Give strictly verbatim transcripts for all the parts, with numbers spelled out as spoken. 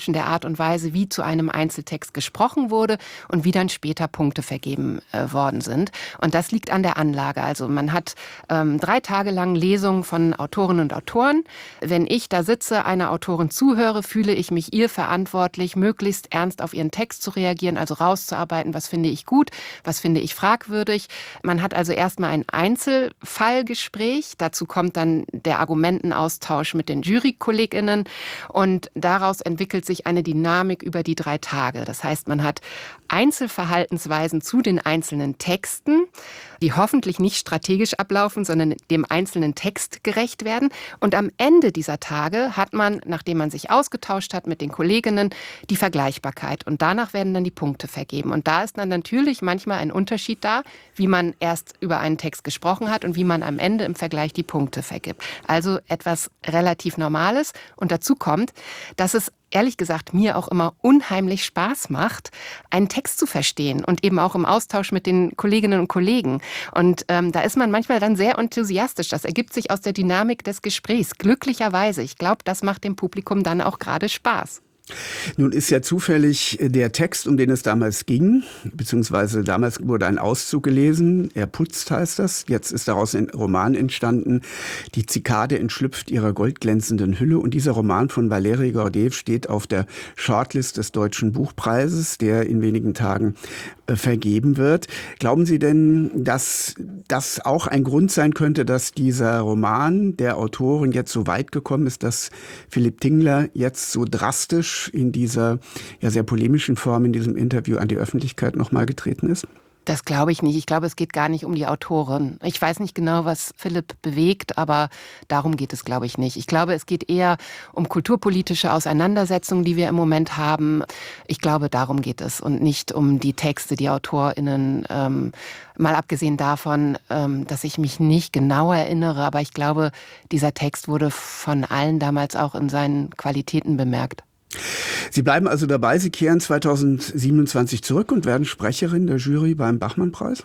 der Art und Weise, wie zu einem Einzeltext gesprochen wurde und wie dann später Punkte vergeben äh, worden sind. Und das liegt an der Anlage. Also man hat ähm, drei Tage lang Lesungen von Autorinnen und Autoren. Wenn ich da sitze, einer Autorin zuhöre, fühle ich mich ihr verantwortlich, möglichst ernst auf ihren Text zu reagieren, also rauszuarbeiten, was finde ich gut, was finde ich fragwürdig. Man hat also erstmal ein Einzelfallgespräch. Dazu kommt dann der Argumentenaustausch mit den JurykollegInnen und daraus entwickelt sich eine Dynamik über die drei Tage. Das heißt, man hat Einzelverhaltensweisen zu den einzelnen Texten, die hoffentlich nicht strategisch ablaufen, sondern dem einzelnen Text gerecht werden. Und am Ende dieser Tage hat man, nachdem man sich ausgetauscht hat mit den Kolleginnen, die Vergleichbarkeit. Und danach werden dann die Punkte vergeben. Und da ist dann natürlich manchmal ein Unterschied da, wie man erst über einen Text gesprochen hat und wie man am Ende im Vergleich die Punkte vergibt. Also etwas relativ Normales. Und dazu kommt, dass es ehrlich gesagt mir auch immer unheimlich Spaß macht, einen Text zu verstehen und eben auch im Austausch mit den Kolleginnen und Kollegen. Und ähm, da ist man manchmal dann sehr enthusiastisch. Das ergibt sich aus der Dynamik des Gesprächs. Glücklicherweise. Ich glaube, das macht dem Publikum dann auch gerade Spaß. Nun ist ja zufällig der Text, um den es damals ging, beziehungsweise damals wurde ein Auszug gelesen, er putzt heißt das, jetzt ist daraus ein Roman entstanden, Die Zikade entschlüpft ihrer goldglänzenden Hülle, und dieser Roman von Valeri Gordeev steht auf der Shortlist des Deutschen Buchpreises, der in wenigen Tagen äh, vergeben wird. Glauben Sie denn, dass das auch ein Grund sein könnte, dass dieser Roman der Autorin jetzt so weit gekommen ist, dass Philipp Tingler jetzt so drastisch in dieser ja sehr polemischen Form in diesem Interview an die Öffentlichkeit nochmal getreten ist? Das glaube ich nicht. Ich glaube, es geht gar nicht um die Autorin. Ich weiß nicht genau, was Philipp bewegt, aber darum geht es, glaube ich, nicht. Ich glaube, es geht eher um kulturpolitische Auseinandersetzungen, die wir im Moment haben. Ich glaube, darum geht es und nicht um die Texte, die AutorInnen, ähm, mal abgesehen davon, ähm, dass ich mich nicht genau erinnere, aber ich glaube, dieser Text wurde von allen damals auch in seinen Qualitäten bemerkt. Sie bleiben also dabei, Sie kehren zweitausendsiebenundzwanzig zurück und werden Sprecherin der Jury beim Bachmann-Preis?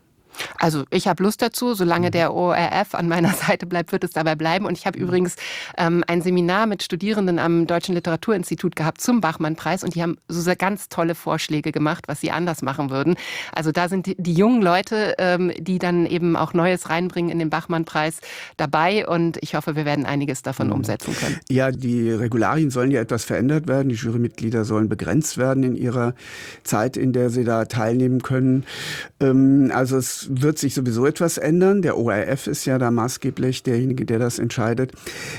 Also ich habe Lust dazu, solange der O R F an meiner Seite bleibt, wird es dabei bleiben. Und ich habe übrigens ähm, ein Seminar mit Studierenden am Deutschen Literaturinstitut gehabt zum Bachmann-Preis und die haben so sehr ganz tolle Vorschläge gemacht, was sie anders machen würden. Also da sind die, die jungen Leute, ähm, die dann eben auch Neues reinbringen in den Bachmann-Preis dabei und ich hoffe, wir werden einiges davon mhm. umsetzen können. Ja, die Regularien sollen ja etwas verändert werden. Die Jurymitglieder sollen begrenzt werden in ihrer Zeit, in der sie da teilnehmen können. Ähm, also es wird sich sowieso etwas ändern. Der O R F ist ja da maßgeblich derjenige, der das entscheidet.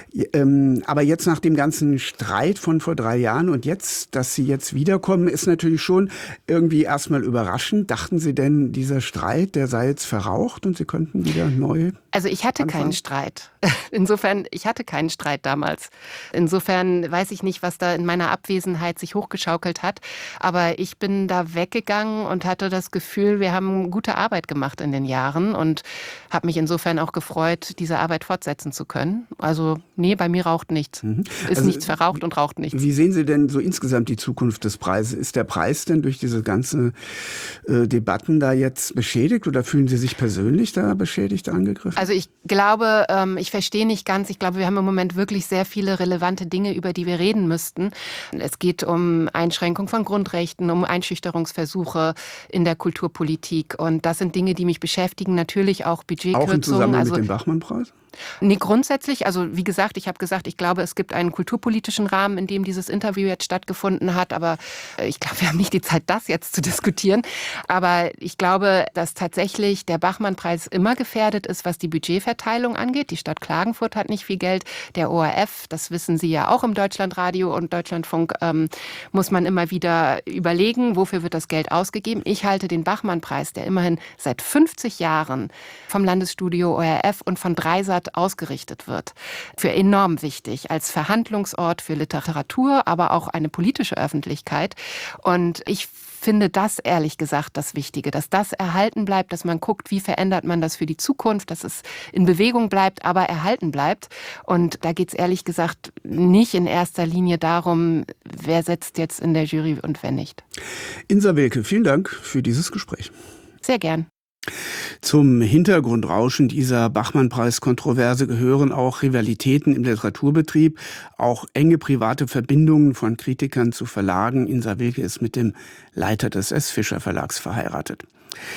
Ähm, aber jetzt nach dem ganzen Streit von vor drei Jahren und jetzt, dass Sie jetzt wiederkommen, ist natürlich schon irgendwie erstmal überraschend. Dachten Sie denn, dieser Streit, der sei jetzt verraucht und Sie könnten wieder neu Also ich hatte anfangen? keinen Streit. Insofern, ich hatte keinen Streit damals. Insofern weiß ich nicht, was da in meiner Abwesenheit sich hochgeschaukelt hat. Aber ich bin da weggegangen und hatte das Gefühl, wir haben gute Arbeit gemacht in den Jahren und habe mich insofern auch gefreut, diese Arbeit fortsetzen zu können. Also nee, bei mir raucht nichts. Mhm. Ist also, nichts verraucht und raucht nichts. Wie sehen Sie denn so insgesamt die Zukunft des Preises? Ist der Preis denn durch diese ganzen äh, Debatten da jetzt beschädigt oder fühlen Sie sich persönlich da beschädigt, angegriffen? Also ich glaube, ähm, ich verstehe nicht ganz. Ich glaube, wir haben im Moment wirklich sehr viele relevante Dinge, über die wir reden müssten. Es geht um Einschränkung von Grundrechten, um Einschüchterungsversuche in der Kulturpolitik und das sind Dinge, die mich beschäftigen. Natürlich auch Budgetkürzungen. Auch im Zusammenhang also, mit dem Bachmann-Preis? Nee, grundsätzlich, also wie gesagt, ich habe gesagt, ich glaube, es gibt einen kulturpolitischen Rahmen, in dem dieses Interview jetzt stattgefunden hat, aber ich glaube, wir haben nicht die Zeit, das jetzt zu diskutieren. Aber ich glaube, dass tatsächlich der Bachmann-Preis immer gefährdet ist, was die Budgetverteilung angeht. Die Stadt Klagenfurt hat nicht viel Geld, der O R F, das wissen Sie ja auch im Deutschlandradio und Deutschlandfunk, ähm, muss man immer wieder überlegen, wofür wird das Geld ausgegeben. Ich halte den Bachmann-Preis, der immerhin seit fünfzig Jahren vom Landesstudio O R F und von Dreisat ausgerichtet wird, für enorm wichtig als Verhandlungsort für Literatur, aber auch eine politische Öffentlichkeit. Und ich finde das ehrlich gesagt das Wichtige, dass das erhalten bleibt, dass man guckt, wie verändert man das für die Zukunft, dass es in Bewegung bleibt, aber erhalten bleibt. Und da geht es ehrlich gesagt nicht in erster Linie darum, wer sitzt jetzt in der Jury und wer nicht. Insa Wilke, vielen Dank für dieses Gespräch. Sehr gern. Zum Hintergrundrauschen dieser Bachmann-Preis-Kontroverse gehören auch Rivalitäten im Literaturbetrieb, auch enge private Verbindungen von Kritikern zu Verlagen. Insa Wilke ist mit dem Leiter des S. Fischer Verlags verheiratet.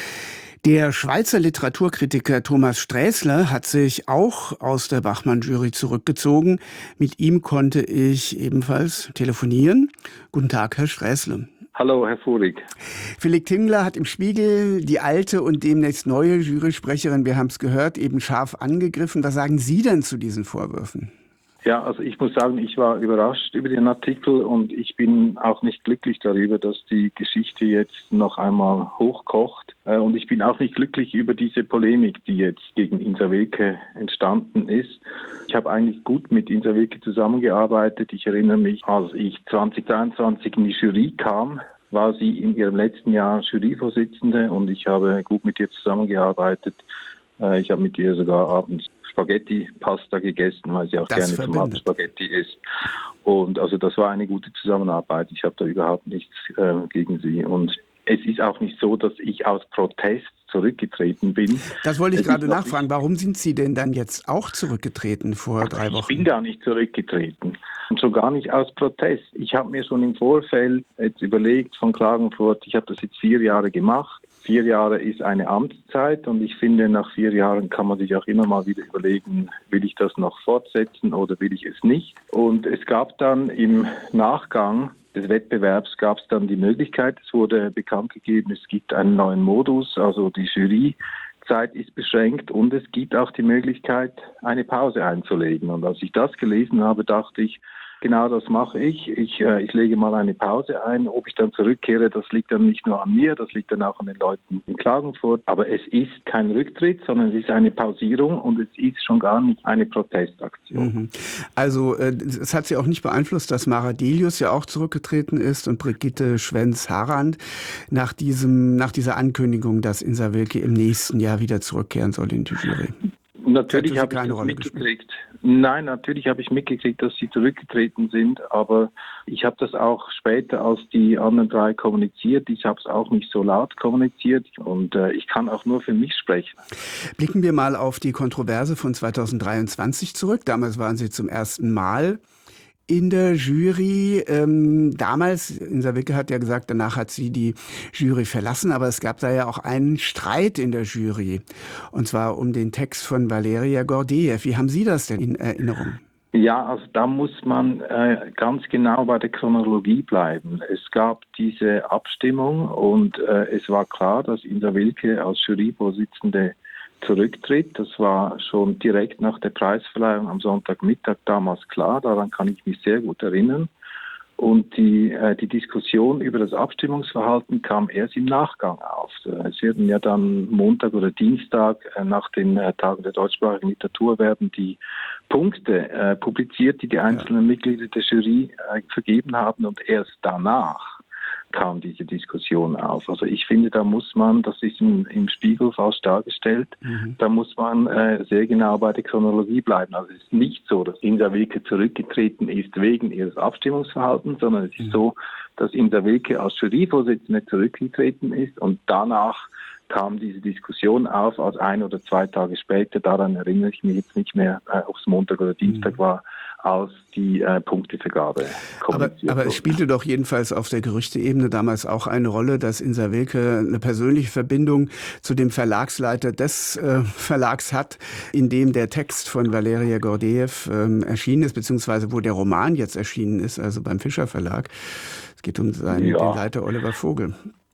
Der Schweizer Literaturkritiker Thomas Sträßler hat sich auch aus der Bachmann-Jury zurückgezogen. Mit ihm konnte ich ebenfalls telefonieren. Guten Tag, Herr Sträßle. Hallo, Herr Fuhrig. Felix Tingler hat im Spiegel die alte und demnächst neue Jurysprecherin, wir haben es gehört, eben scharf angegriffen. Was sagen Sie denn zu diesen Vorwürfen? Ja, also ich muss sagen, ich war überrascht über den Artikel und ich bin auch nicht glücklich darüber, dass die Geschichte jetzt noch einmal hochkocht. Und ich bin auch nicht glücklich über diese Polemik, die jetzt gegen Insa Wilke entstanden ist. Ich habe eigentlich gut mit Insa Wilke zusammengearbeitet. Ich erinnere mich, als ich zwanzig dreiundzwanzig in die Jury kam, war sie in ihrem letzten Jahr Juryvorsitzende und ich habe gut mit ihr zusammengearbeitet. Ich habe mit ihr sogar abends Spaghetti-Pasta gegessen, weil sie auch das gerne verbindet. Tomaten Spaghetti isst. Und also das war eine gute Zusammenarbeit. Ich habe da überhaupt nichts äh, gegen sie. Und es ist auch nicht so, dass ich aus Protest zurückgetreten bin. Das wollte ich es gerade nachfragen. Warum sind Sie denn dann jetzt auch zurückgetreten vor also drei Wochen? Ich bin gar nicht zurückgetreten. Und schon gar nicht aus Protest. Ich habe mir schon im Vorfeld jetzt überlegt von Klagenfurt, ich habe das jetzt vier Jahre gemacht. Vier Jahre ist eine Amtszeit und ich finde, nach vier Jahren kann man sich auch immer mal wieder überlegen, will ich das noch fortsetzen oder will ich es nicht? Und es gab dann im Nachgang des Wettbewerbs gab es dann die Möglichkeit, es wurde bekannt gegeben, es gibt einen neuen Modus, also die Juryzeit ist beschränkt und es gibt auch die Möglichkeit, eine Pause einzulegen. Und als ich das gelesen habe, dachte ich, genau das mache ich. Ich, äh, ich lege mal eine Pause ein. Ob ich dann zurückkehre, das liegt dann nicht nur an mir, das liegt dann auch an den Leuten in Klagenfurt. Aber es ist kein Rücktritt, sondern es ist eine Pausierung und es ist schon gar nicht eine Protestaktion. Mhm. Also äh, es hat Sie auch nicht beeinflusst, dass Mara Delius ja auch zurückgetreten ist und Brigitte Schwenz-Harand nach diesem, nach dieser Ankündigung, dass Insa Wilke im nächsten Jahr wieder zurückkehren soll in die Jury. Natürlich habe ich das mitgekriegt. Nein, natürlich habe ich mitgekriegt, dass sie zurückgetreten sind, aber ich habe das auch später als die anderen drei kommuniziert. Ich habe es auch nicht so laut kommuniziert und äh, ich kann auch nur für mich sprechen. Blicken wir mal auf die Kontroverse von zweitausenddreiundzwanzig zurück. Damals waren Sie zum ersten Mal in der Jury. Ähm, damals, Insa Wilke hat ja gesagt, danach hat sie die Jury verlassen, aber es gab da ja auch einen Streit in der Jury. Und zwar um den Text von Valeria Gordejew. Wie haben Sie das denn in Erinnerung? Ja, also da muss man äh, ganz genau bei der Chronologie bleiben. Es gab diese Abstimmung und äh, es war klar, dass Insa Wilke als Juryvorsitzende zurücktritt. Das war schon direkt nach der Preisverleihung am Sonntagmittag damals klar. Daran kann ich mich sehr gut erinnern. Und die, äh, die Diskussion über das Abstimmungsverhalten kam erst im Nachgang auf. Es werden ja dann Montag oder Dienstag äh, nach den äh, Tagen der deutschsprachigen Literatur werden die Punkte äh, publiziert, die die einzelnen ja. Mitglieder der Jury äh, vergeben haben. Und erst danach kam diese Diskussion auf. Also ich finde, da muss man, das ist im, im Spiegel falsch dargestellt, mhm. da muss man äh, sehr genau bei der Chronologie bleiben. Also es ist nicht so, dass Insa Wilke zurückgetreten ist wegen ihres Abstimmungsverhaltens, sondern es ist mhm. so, dass Insa Wilke als Juryvorsitzende zurückgetreten ist und danach kam diese Diskussion auf, als ein oder zwei Tage später, daran erinnere ich mich jetzt nicht mehr, äh, ob es Montag oder Dienstag mhm. war, als die äh, Punktevergabe kommuniziert Aber, aber es spielte doch jedenfalls auf der Gerüchteebene damals auch eine Rolle, dass Insa Wilke eine persönliche Verbindung zu dem Verlagsleiter des äh, Verlags hat, in dem der Text von Valeria Gordejew ähm, erschienen ist, beziehungsweise wo der Roman jetzt erschienen ist, also beim Fischer Verlag. Es geht um seinen, ja. den Leiter Oliver Vogel.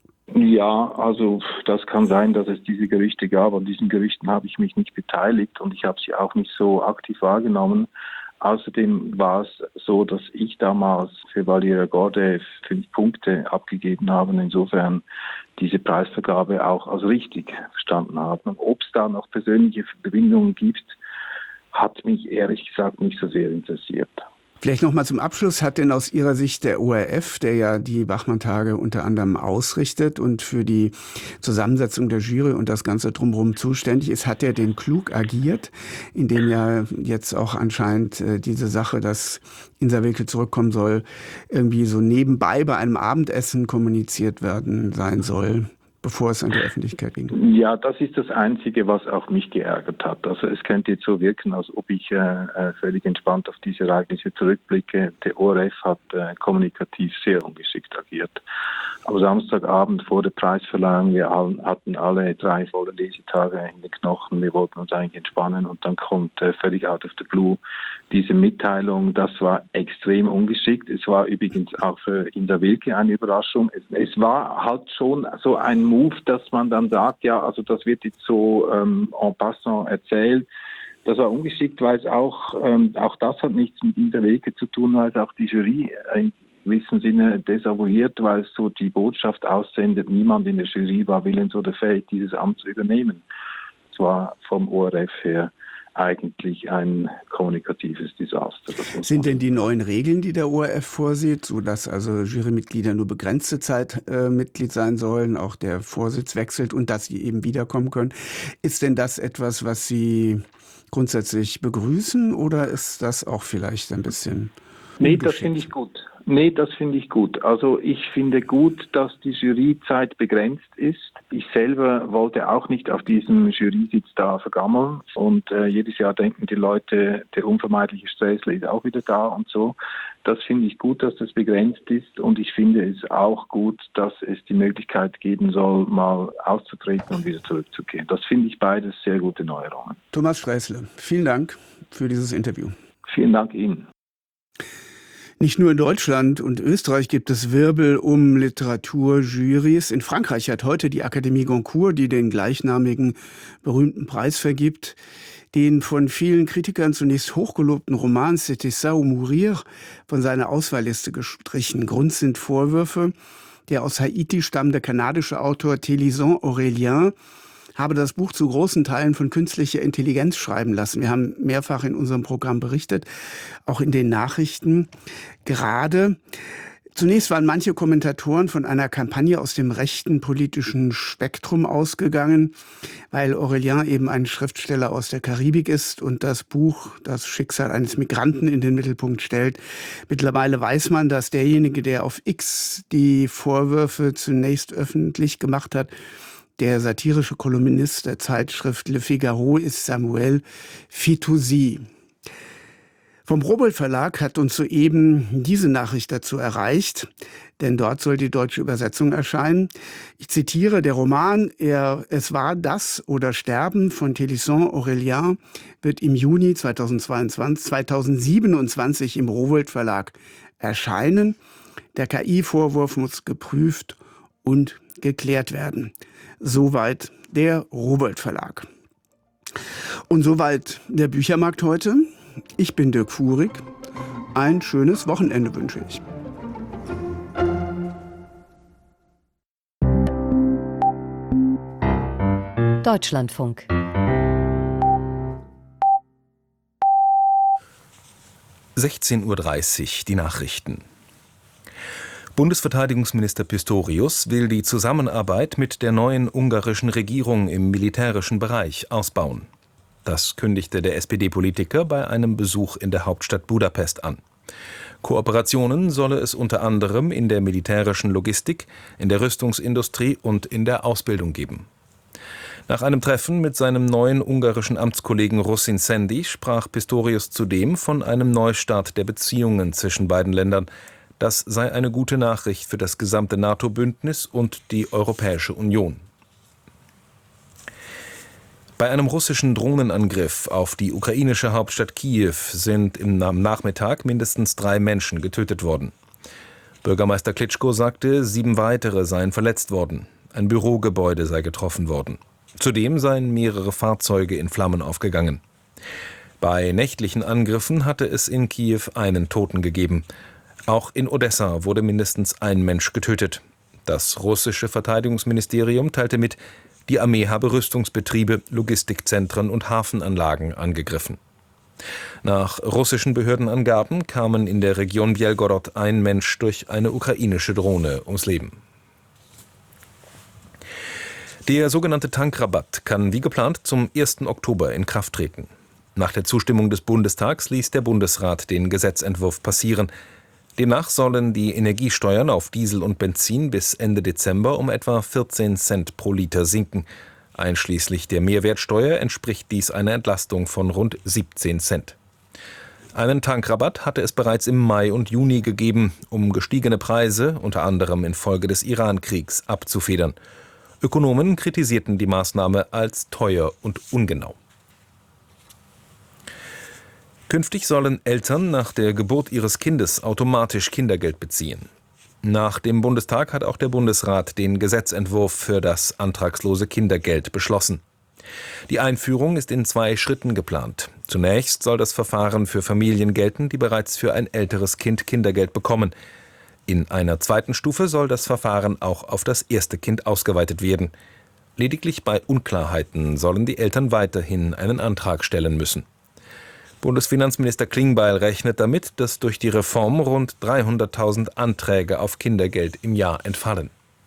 Ja, also das kann sein, dass es diese Gerüchte gab. An diesen Gerüchten habe ich mich nicht beteiligt und ich habe sie auch nicht so aktiv wahrgenommen. Außerdem war es so, dass ich damals für Valeria Gordejew fünf Punkte abgegeben habe und insofern diese Preisvergabe auch als richtig verstanden habe. Ob es da noch persönliche Verbindungen gibt, hat mich ehrlich gesagt nicht so sehr interessiert. Vielleicht noch mal zum Abschluss, hat denn aus Ihrer Sicht der O R F, der ja die Bachmann-Tage unter anderem ausrichtet und für die Zusammensetzung der Jury und das Ganze drumherum zuständig ist, hat er denn klug agiert, indem ja jetzt auch anscheinend äh, diese Sache, dass Insa Wilke zurückkommen soll, irgendwie so nebenbei bei einem Abendessen kommuniziert werden sein soll? bevor es an die Öffentlichkeit ging? Ja, das ist das Einzige, was auch mich geärgert hat. Also es könnte jetzt so wirken, als ob ich äh, völlig entspannt auf diese Ereignisse zurückblicke. Der O R F hat äh, kommunikativ sehr ungeschickt agiert. Am Samstagabend vor der Preisverleihung, wir hatten alle drei volle Lesetage in den Knochen, wir wollten uns eigentlich entspannen und dann kommt äh, völlig out of the blue diese Mitteilung. Das war extrem ungeschickt. Es war übrigens auch für Insa Wilke eine Überraschung. Es, es war halt schon so ein Move, dass man dann sagt, ja, also das wird jetzt so ähm, en passant erzählt. Das war ungeschickt, weil es auch, ähm, auch das hat nichts mit Insa Wilke zu tun, weil es auch die Jury in gewissem Sinne desavouiert, weil es so die Botschaft aussendet, niemand in der Jury war willens oder fähig, dieses Amt zu übernehmen. Es war vom O R F her eigentlich ein kommunikatives Desaster. Sind denn die neuen Regeln, die der O R F vorsieht, sodass also Jurymitglieder nur begrenzte Zeit äh, Mitglied sein sollen, auch der Vorsitz wechselt und dass sie eben wiederkommen können, ist denn das etwas, was Sie grundsätzlich begrüßen oder ist das auch vielleicht ein bisschen Nee, das finde ich gut. Nee, das finde ich gut. Also ich finde gut, dass die Juryzeit begrenzt ist. Ich selber wollte auch nicht auf diesem Jurysitz da vergammeln. Und äh, jedes Jahr denken die Leute, der unvermeidliche Sträßle ist auch wieder da und so. Das finde ich gut, dass das begrenzt ist. Und ich finde es auch gut, dass es die Möglichkeit geben soll, mal auszutreten und wieder zurückzukehren. Das finde ich beides sehr gute Neuerungen. Thomas Sträßle, vielen Dank für dieses Interview. Vielen Dank Ihnen. Nicht nur in Deutschland und Österreich gibt es Wirbel um Literaturjurys. In Frankreich hat heute die Akademie Goncourt, die den gleichnamigen berühmten Preis vergibt, den von vielen Kritikern zunächst hochgelobten Roman C'était ça ou mourir von seiner Auswahlliste gestrichen. Grund sind Vorwürfe. Der aus Haiti stammende kanadische Autor Télison Aurélien habe das Buch zu großen Teilen von künstlicher Intelligenz schreiben lassen. Wir haben mehrfach in unserem Programm berichtet, auch in den Nachrichten. Gerade zunächst waren manche Kommentatoren von einer Kampagne aus dem rechten politischen Spektrum ausgegangen, weil Aurélien eben ein Schriftsteller aus der Karibik ist und das Buch das Schicksal eines Migranten in den Mittelpunkt stellt. Mittlerweile weiß man, dass derjenige, der auf X die Vorwürfe zunächst öffentlich gemacht hat, der satirische Kolumnist der Zeitschrift Le Figaro ist Samuel Fitoussi. Vom Rowohlt Verlag hat uns soeben diese Nachricht dazu erreicht, denn dort soll die deutsche Übersetzung erscheinen. Ich zitiere, der Roman er, Es war das oder Sterben von Télison Aurélien wird im Juni zweitausendzweiundzwanzig, zweitausendsiebenundzwanzig im Rowohlt Verlag erscheinen. Der K I-Vorwurf muss geprüft und geklärt werden. Soweit der Rowohlt Verlag. Und soweit der Büchermarkt heute. Ich bin Dirk Fuhrig. Ein schönes Wochenende wünsche ich. Deutschlandfunk. sechzehn Uhr dreißig, die Nachrichten. Bundesverteidigungsminister Pistorius will die Zusammenarbeit mit der neuen ungarischen Regierung im militärischen Bereich ausbauen. Das kündigte der S P D-Politiker bei einem Besuch in der Hauptstadt Budapest an. Kooperationen solle es unter anderem in der militärischen Logistik, in der Rüstungsindustrie und in der Ausbildung geben. Nach einem Treffen mit seinem neuen ungarischen Amtskollegen Rusin Szendy sprach Pistorius zudem von einem Neustart der Beziehungen zwischen beiden Ländern. Das sei eine gute Nachricht für das gesamte NATO-Bündnis und die Europäische Union. Bei einem russischen Drohnenangriff auf die ukrainische Hauptstadt Kiew sind am Nachmittag mindestens drei Menschen getötet worden. Bürgermeister Klitschko sagte, sieben weitere seien verletzt worden. Ein Bürogebäude sei getroffen worden. Zudem seien mehrere Fahrzeuge in Flammen aufgegangen. Bei nächtlichen Angriffen hatte es in Kiew einen Toten gegeben. Auch in Odessa wurde mindestens ein Mensch getötet. Das russische Verteidigungsministerium teilte mit, die Armee habe Rüstungsbetriebe, Logistikzentren und Hafenanlagen angegriffen. Nach russischen Behördenangaben kamen in der Region Bjelgorod ein Mensch durch eine ukrainische Drohne ums Leben. Der sogenannte Tankrabatt kann wie geplant zum ersten Oktober in Kraft treten. Nach der Zustimmung des Bundestags ließ der Bundesrat den Gesetzentwurf passieren. Demnach sollen die Energiesteuern auf Diesel und Benzin bis Ende Dezember um etwa vierzehn Cent pro Liter sinken. Einschließlich der Mehrwertsteuer entspricht dies einer Entlastung von rund siebzehn Cent. Einen Tankrabatt hatte es bereits im Mai und Juni gegeben, um gestiegene Preise, unter anderem infolge des Iran-Kriegs, abzufedern. Ökonomen kritisierten die Maßnahme als teuer und ungenau. Künftig sollen Eltern nach der Geburt ihres Kindes automatisch Kindergeld beziehen. Nach dem Bundestag hat auch der Bundesrat den Gesetzentwurf für das antragslose Kindergeld beschlossen. Die Einführung ist in zwei Schritten geplant. Zunächst soll das Verfahren für Familien gelten, die bereits für ein älteres Kind Kindergeld bekommen. In einer zweiten Stufe soll das Verfahren auch auf das erste Kind ausgeweitet werden. Lediglich bei Unklarheiten sollen die Eltern weiterhin einen Antrag stellen müssen. Bundesfinanzminister Klingbeil rechnet damit, dass durch die Reform rund dreihunderttausend Anträge auf Kindergeld im Jahr entfallen.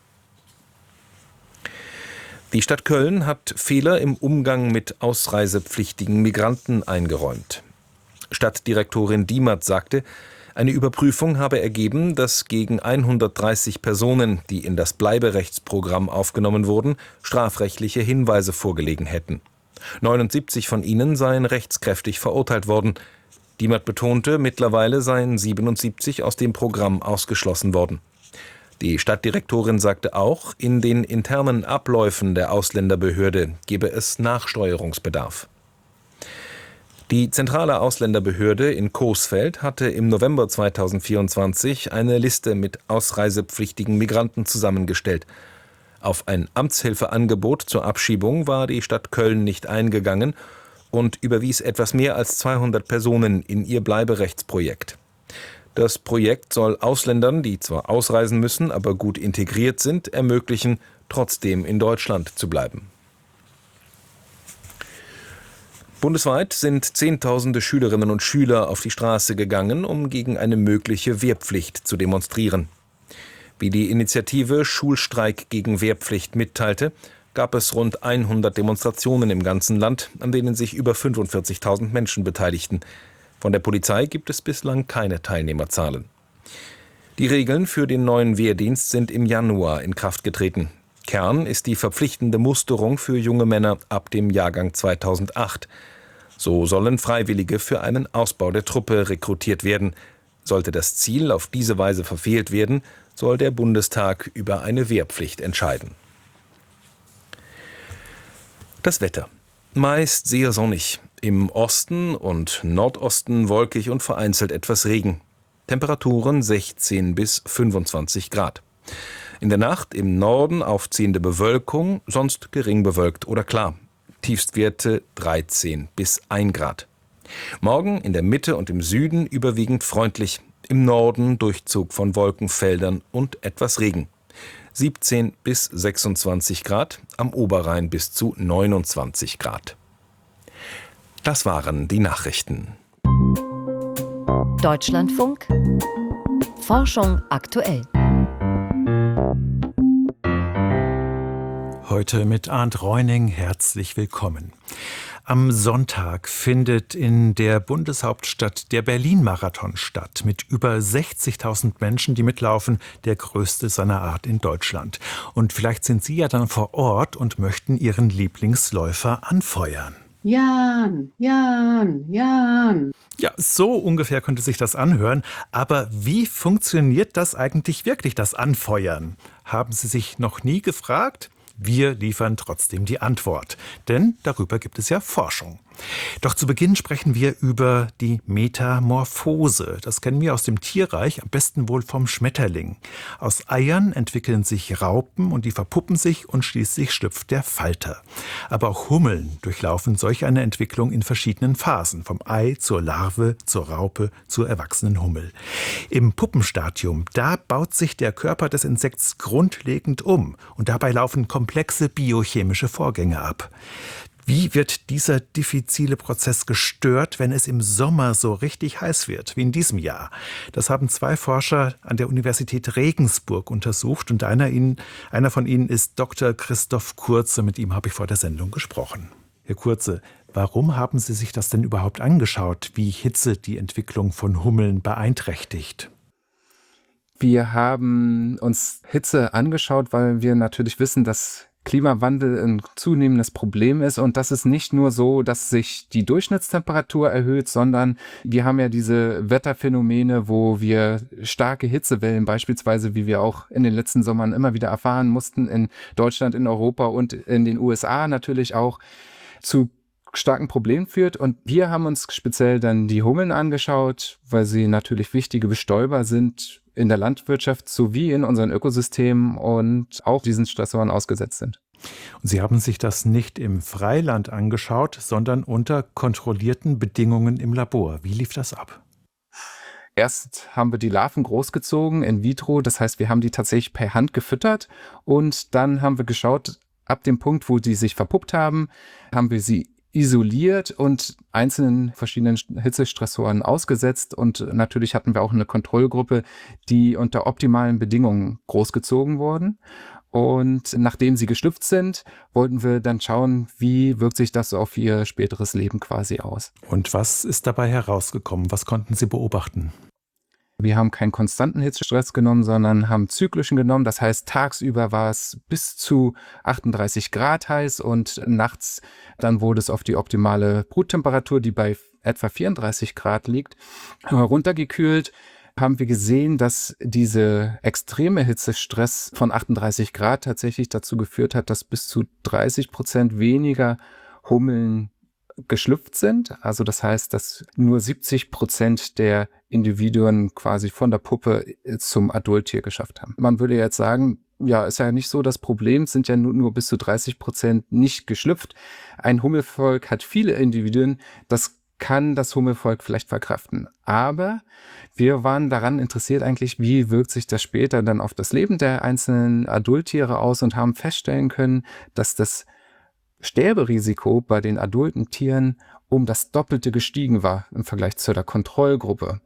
Die Stadt Köln hat Fehler im Umgang mit ausreisepflichtigen Migranten eingeräumt. Stadtdirektorin Diemert sagte, eine Überprüfung habe ergeben, dass gegen hundertdreißig Personen, die in das Bleiberechtsprogramm aufgenommen wurden, strafrechtliche Hinweise vorgelegen hätten. neunundsiebzig von ihnen seien rechtskräftig verurteilt worden. Diemert betonte, mittlerweile seien siebenundsiebzig aus dem Programm ausgeschlossen worden. Die Stadtdirektorin sagte auch, in den internen Abläufen der Ausländerbehörde gebe es Nachsteuerungsbedarf. Die zentrale Ausländerbehörde in Coesfeld hatte im November zweitausendvierundzwanzig eine Liste mit ausreisepflichtigen Migranten zusammengestellt. Auf ein Amtshilfeangebot zur Abschiebung war die Stadt Köln nicht eingegangen und überwies etwas mehr als zweihundert Personen in ihr Bleiberechtsprojekt. Das Projekt soll Ausländern, die zwar ausreisen müssen, aber gut integriert sind, ermöglichen, trotzdem in Deutschland zu bleiben. Bundesweit sind Zehntausende Schülerinnen und Schüler auf die Straße gegangen, um gegen eine mögliche Wehrpflicht zu demonstrieren. Wie die Initiative Schulstreik gegen Wehrpflicht mitteilte, gab es rund hundert Demonstrationen im ganzen Land, an denen sich über fünfundvierzigtausend Menschen beteiligten. Von der Polizei gibt es bislang keine Teilnehmerzahlen. Die Regeln für den neuen Wehrdienst sind im Januar in Kraft getreten. Kern ist die verpflichtende Musterung für junge Männer ab dem Jahrgang zweitausendacht. So sollen Freiwillige für einen Ausbau der Truppe rekrutiert werden. Sollte das Ziel auf diese Weise verfehlt werden, soll der Bundestag über eine Wehrpflicht entscheiden. Das Wetter. Meist sehr sonnig. Im Osten und Nordosten wolkig und vereinzelt etwas Regen. Temperaturen sechzehn bis fünfundzwanzig Grad. In der Nacht im Norden aufziehende Bewölkung, sonst gering bewölkt oder klar. Tiefstwerte dreizehn bis ein Grad. Morgen in der Mitte und im Süden überwiegend freundlich. Im Norden Durchzug von Wolkenfeldern und etwas Regen. siebzehn bis sechsundzwanzig Grad, am Oberrhein bis zu neunundzwanzig Grad. Das waren die Nachrichten. Deutschlandfunk. Forschung aktuell. Heute mit Arndt Reuning. Herzlich willkommen. Am Sonntag findet in der Bundeshauptstadt der Berlin-Marathon statt, mit über sechzigtausend Menschen, die mitlaufen, der größte seiner Art in Deutschland. Und vielleicht sind Sie ja dann vor Ort und möchten Ihren Lieblingsläufer anfeuern. Jan, Jan, Jan. Ja, so ungefähr könnte sich das anhören. Aber wie funktioniert das eigentlich wirklich, das Anfeuern? Haben Sie sich noch nie gefragt? Wir liefern trotzdem die Antwort, denn darüber gibt es ja Forschung. Doch zu Beginn sprechen wir über die Metamorphose. Das kennen wir aus dem Tierreich, am besten wohl vom Schmetterling. Aus Eiern entwickeln sich Raupen und die verpuppen sich und schließlich schlüpft der Falter. Aber auch Hummeln durchlaufen solch eine Entwicklung in verschiedenen Phasen, vom Ei zur Larve, zur Raupe, zur erwachsenen Hummel. Im Puppenstadium, da baut sich der Körper des Insekts grundlegend um und dabei laufen komplexe biochemische Vorgänge ab. Wie wird dieser diffizile Prozess gestört, wenn es im Sommer so richtig heiß wird, wie in diesem Jahr? Das haben zwei Forscher an der Universität Regensburg untersucht und einer, ihnen, einer von ihnen ist Doktor Christoph Kurze. Mit ihm habe ich vor der Sendung gesprochen. Herr Kurze, warum haben Sie sich das denn überhaupt angeschaut, wie Hitze die Entwicklung von Hummeln beeinträchtigt? Wir haben uns Hitze angeschaut, weil wir natürlich wissen, dass Klimawandel ein zunehmendes Problem ist. Und das ist nicht nur so, dass sich die Durchschnittstemperatur erhöht, sondern wir haben ja diese Wetterphänomene, wo wir starke Hitzewellen beispielsweise, wie wir auch in den letzten Sommern immer wieder erfahren mussten, in Deutschland, in Europa und in den U S A natürlich auch, zu starken Problemen führt. Und wir haben uns speziell dann die Hummeln angeschaut, weil sie natürlich wichtige Bestäuber sind in der Landwirtschaft sowie in unseren Ökosystemen und auch diesen Stressoren ausgesetzt sind. Und Sie haben sich das nicht im Freiland angeschaut, sondern unter kontrollierten Bedingungen im Labor. Wie lief das ab? Erst haben wir die Larven großgezogen in vitro, das heißt, wir haben die tatsächlich per Hand gefüttert und dann haben wir geschaut, ab dem Punkt, wo die sich verpuppt haben, haben wir sie isoliert und einzelnen verschiedenen Hitzestressoren ausgesetzt. Und natürlich hatten wir auch eine Kontrollgruppe, die unter optimalen Bedingungen großgezogen wurden. Und nachdem sie geschlüpft sind, wollten wir dann schauen, wie wirkt sich das auf ihr späteres Leben quasi aus. Und was ist dabei herausgekommen? Was konnten Sie beobachten? Wir haben keinen konstanten Hitzestress genommen, sondern haben zyklischen genommen. Das heißt, tagsüber war es bis zu achtunddreißig Grad heiß und nachts dann wurde es auf die optimale Bruttemperatur, die bei etwa vierunddreißig Grad liegt, runtergekühlt. Haben wir gesehen, dass diese extreme Hitzestress von achtunddreißig Grad tatsächlich dazu geführt hat, dass bis zu dreißig Prozent weniger Hummeln geschlüpft sind. Also das heißt, dass nur siebzig Prozent der Individuen quasi von der Puppe zum Adulttier geschafft haben. Man würde jetzt sagen, ja, ist ja nicht so das Problem, es sind ja nur, nur bis zu dreißig Prozent nicht geschlüpft. Ein Hummelvolk hat viele Individuen, das kann das Hummelvolk vielleicht verkraften. Aber wir waren daran interessiert eigentlich, wie wirkt sich das später dann auf das Leben der einzelnen Adulttiere aus und haben feststellen können, dass das Sterberisiko bei den adulten Tieren um das Doppelte gestiegen war im Vergleich zu der Kontrollgruppe.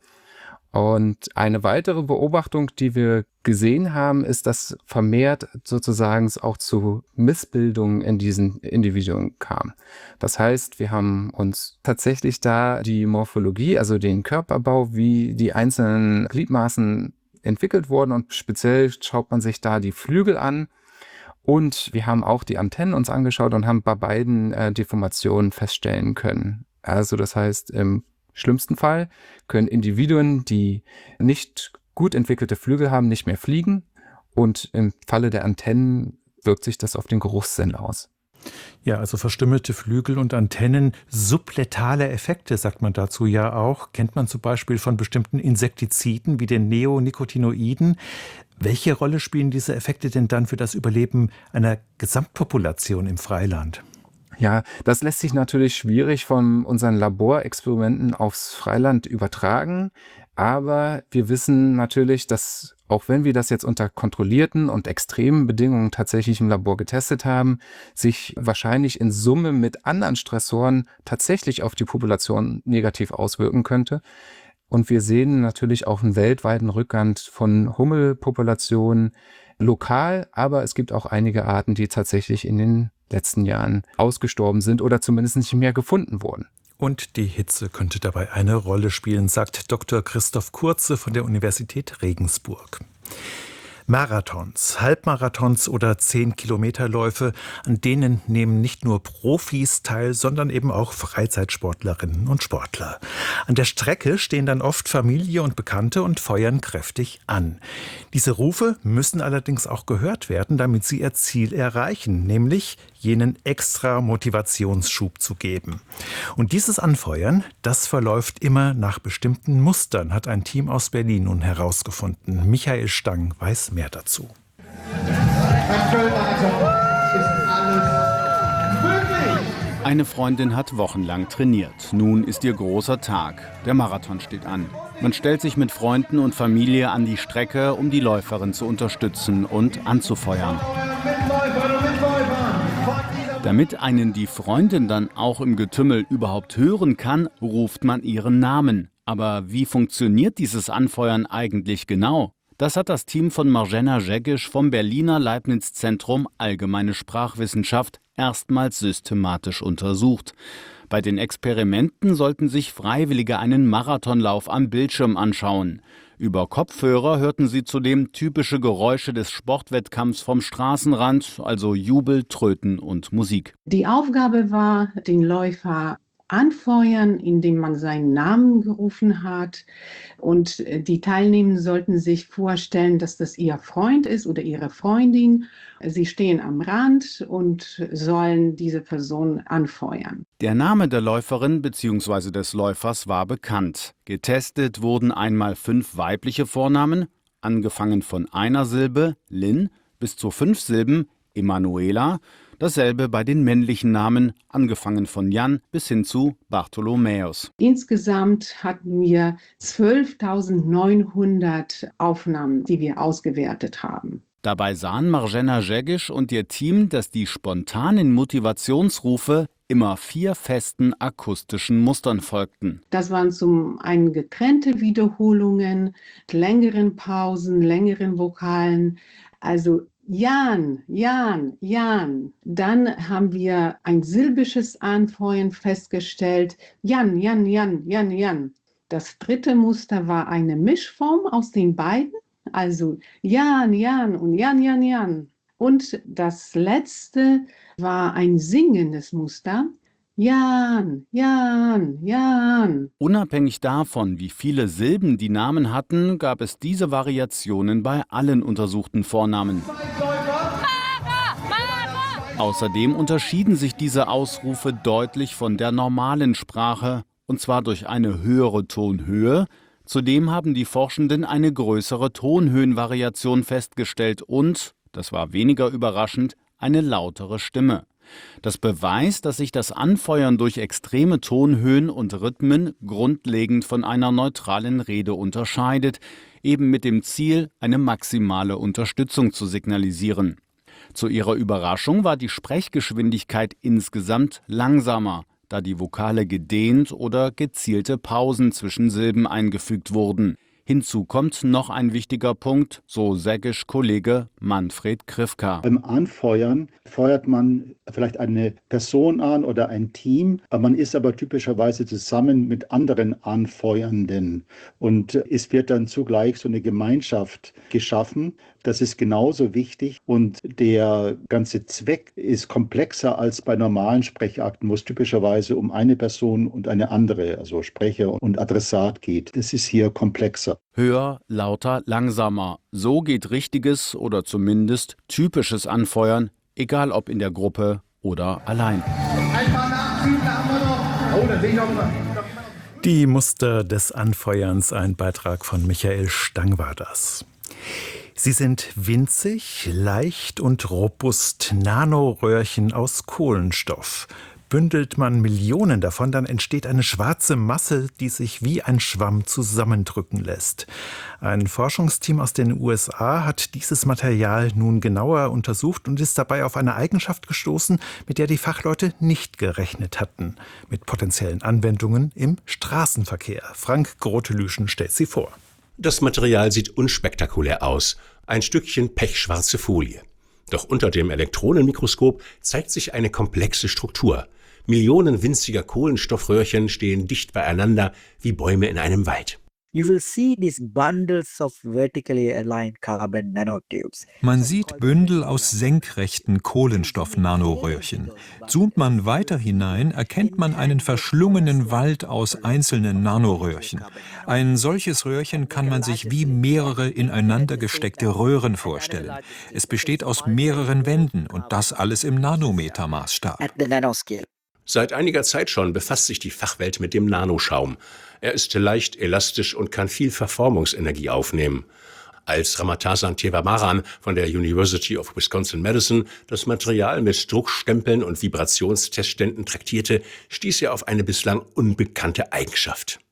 Und eine weitere Beobachtung, die wir gesehen haben, ist, dass vermehrt sozusagen auch zu Missbildungen in diesen Individuen kam. Das heißt, wir haben uns tatsächlich da die Morphologie, also den Körperbau, wie die einzelnen Gliedmaßen entwickelt wurden und speziell schaut man sich da die Flügel an. Und wir haben auch die Antennen uns angeschaut und haben bei beiden äh, Deformationen feststellen können. Also das heißt, im schlimmsten Fall können Individuen, die nicht gut entwickelte Flügel haben, nicht mehr fliegen. Und im Falle der Antennen wirkt sich das auf den Geruchssinn aus. Ja, also verstümmelte Flügel und Antennen, subletale Effekte, sagt man dazu ja auch. Kennt man zum Beispiel von bestimmten Insektiziden wie den Neonicotinoiden. Welche Rolle spielen diese Effekte denn dann für das Überleben einer Gesamtpopulation im Freiland? Ja, das lässt sich natürlich schwierig von unseren Laborexperimenten aufs Freiland übertragen. Aber wir wissen natürlich, dass auch wenn wir das jetzt unter kontrollierten und extremen Bedingungen tatsächlich im Labor getestet haben, sich wahrscheinlich in Summe mit anderen Stressoren tatsächlich auf die Population negativ auswirken könnte. Und wir sehen natürlich auch einen weltweiten Rückgang von Hummelpopulationen lokal, aber es gibt auch einige Arten, die tatsächlich in den letzten Jahren ausgestorben sind oder zumindest nicht mehr gefunden wurden. Und die Hitze könnte dabei eine Rolle spielen, sagt Doktor Christoph Kurze von der Universität Regensburg. Marathons, Halbmarathons oder zehn-Kilometer-Läufe, an denen nehmen nicht nur Profis teil, sondern eben auch Freizeitsportlerinnen und Sportler. An der Strecke stehen dann oft Familie und Bekannte und feuern kräftig an. Diese Rufe müssen allerdings auch gehört werden, damit sie ihr Ziel erreichen, nämlich jenen extra Motivationsschub zu geben. Und dieses Anfeuern, das verläuft immer nach bestimmten Mustern, hat ein Team aus Berlin nun herausgefunden. Michael Stang weiß mehr dazu. Eine Freundin hat wochenlang trainiert. Nun ist ihr großer Tag. Der Marathon steht an. Man stellt sich mit Freunden und Familie an die Strecke, um die Läuferin zu unterstützen und anzufeuern. Damit einen die Freundin dann auch im Getümmel überhaupt hören kann, ruft man ihren Namen. Aber wie funktioniert dieses Anfeuern eigentlich genau? Das hat das Team von Marzena Jegisch vom Berliner Leibniz-Zentrum Allgemeine Sprachwissenschaft erstmals systematisch untersucht. Bei den Experimenten sollten sich Freiwillige einen Marathonlauf am Bildschirm anschauen. Über Kopfhörer hörten sie zudem typische Geräusche des Sportwettkampfs vom Straßenrand, also Jubel, Tröten und Musik. Die Aufgabe war, den Läufer anfeuern, indem man seinen Namen gerufen hat. Und die Teilnehmenden sollten sich vorstellen, dass das ihr Freund ist oder ihre Freundin. Sie stehen am Rand und sollen diese Person anfeuern. Der Name der Läuferin bzw. des Läufers war bekannt. Getestet wurden einmal fünf weibliche Vornamen, angefangen von einer Silbe, Lin, bis zu fünf Silben, Emanuela. Dasselbe bei den männlichen Namen, angefangen von Jan bis hin zu Bartholomäus. Insgesamt hatten wir zwölftausendneunhundert Aufnahmen, die wir ausgewertet haben. Dabei sahen Marzena Jegisch und ihr Team, dass die spontanen Motivationsrufe immer vier festen akustischen Mustern folgten. Das waren zum einen getrennte Wiederholungen, längeren Pausen, längeren Vokalen, also Jan, Jan, Jan. Dann haben wir ein silbisches Anfeuern festgestellt. Jan, Jan, Jan, Jan, Jan. Das dritte Muster war eine Mischform aus den beiden. Also Jan, Jan und Jan, Jan, Jan. Und das letzte war ein singendes Muster. Jan, Jan, Jan. Unabhängig davon, wie viele Silben die Namen hatten, gab es diese Variationen bei allen untersuchten Vornamen. Außerdem unterschieden sich diese Ausrufe deutlich von der normalen Sprache, und zwar durch eine höhere Tonhöhe. Zudem haben die Forschenden eine größere Tonhöhenvariation festgestellt und, das war weniger überraschend, eine lautere Stimme. Das beweist, dass sich das Anfeuern durch extreme Tonhöhen und Rhythmen grundlegend von einer neutralen Rede unterscheidet, eben mit dem Ziel, eine maximale Unterstützung zu signalisieren. Zu ihrer Überraschung war die Sprechgeschwindigkeit insgesamt langsamer, da die Vokale gedehnt oder gezielte Pausen zwischen Silben eingefügt wurden. Hinzu kommt noch ein wichtiger Punkt, so Jegisch-Kollege Manfred Krivka. Beim Anfeuern feuert man vielleicht eine Person an oder ein Team, man ist aber typischerweise zusammen mit anderen Anfeuernden und es wird dann zugleich so eine Gemeinschaft geschaffen. Das ist genauso wichtig und der ganze Zweck ist komplexer als bei normalen Sprechakten, wo es typischerweise um eine Person und eine andere, also Sprecher und Adressat geht. Das ist hier komplexer. Höher, lauter, langsamer. So geht richtiges oder zumindest typisches Anfeuern, egal ob in der Gruppe oder allein. Die Muster des Anfeuerns, ein Beitrag von Michael Stang war das. Sie sind winzig, leicht und robust, Nanoröhrchen aus Kohlenstoff. Bündelt man Millionen davon, dann entsteht eine schwarze Masse, die sich wie ein Schwamm zusammendrücken lässt. Ein Forschungsteam aus den U S A hat dieses Material nun genauer untersucht und ist dabei auf eine Eigenschaft gestoßen, mit der die Fachleute nicht gerechnet hatten. Mit potenziellen Anwendungen im Straßenverkehr. Frank Grotelüschen stellt sie vor. Das Material sieht unspektakulär aus. Ein Stückchen pechschwarze Folie. Doch unter dem Elektronenmikroskop zeigt sich eine komplexe Struktur. Millionen winziger Kohlenstoffröhrchen stehen dicht beieinander wie Bäume in einem Wald. Man sieht Bündel aus senkrechten Kohlenstoff-Nanoröhrchen. Zoomt man weiter hinein, erkennt man einen verschlungenen Wald aus einzelnen Nanoröhrchen. Ein solches Röhrchen kann man sich wie mehrere ineinander gesteckte Röhren vorstellen. Es besteht aus mehreren Wänden und das alles im Nanometermaßstab. Seit einiger Zeit schon befasst sich die Fachwelt mit dem Nanoschaum. Er ist leicht, elastisch und kann viel Verformungsenergie aufnehmen. Als Ramathasan Tevamaran von der University of Wisconsin-Madison das Material mit Druckstempeln und Vibrationstestständen traktierte, stieß er auf eine bislang unbekannte Eigenschaft.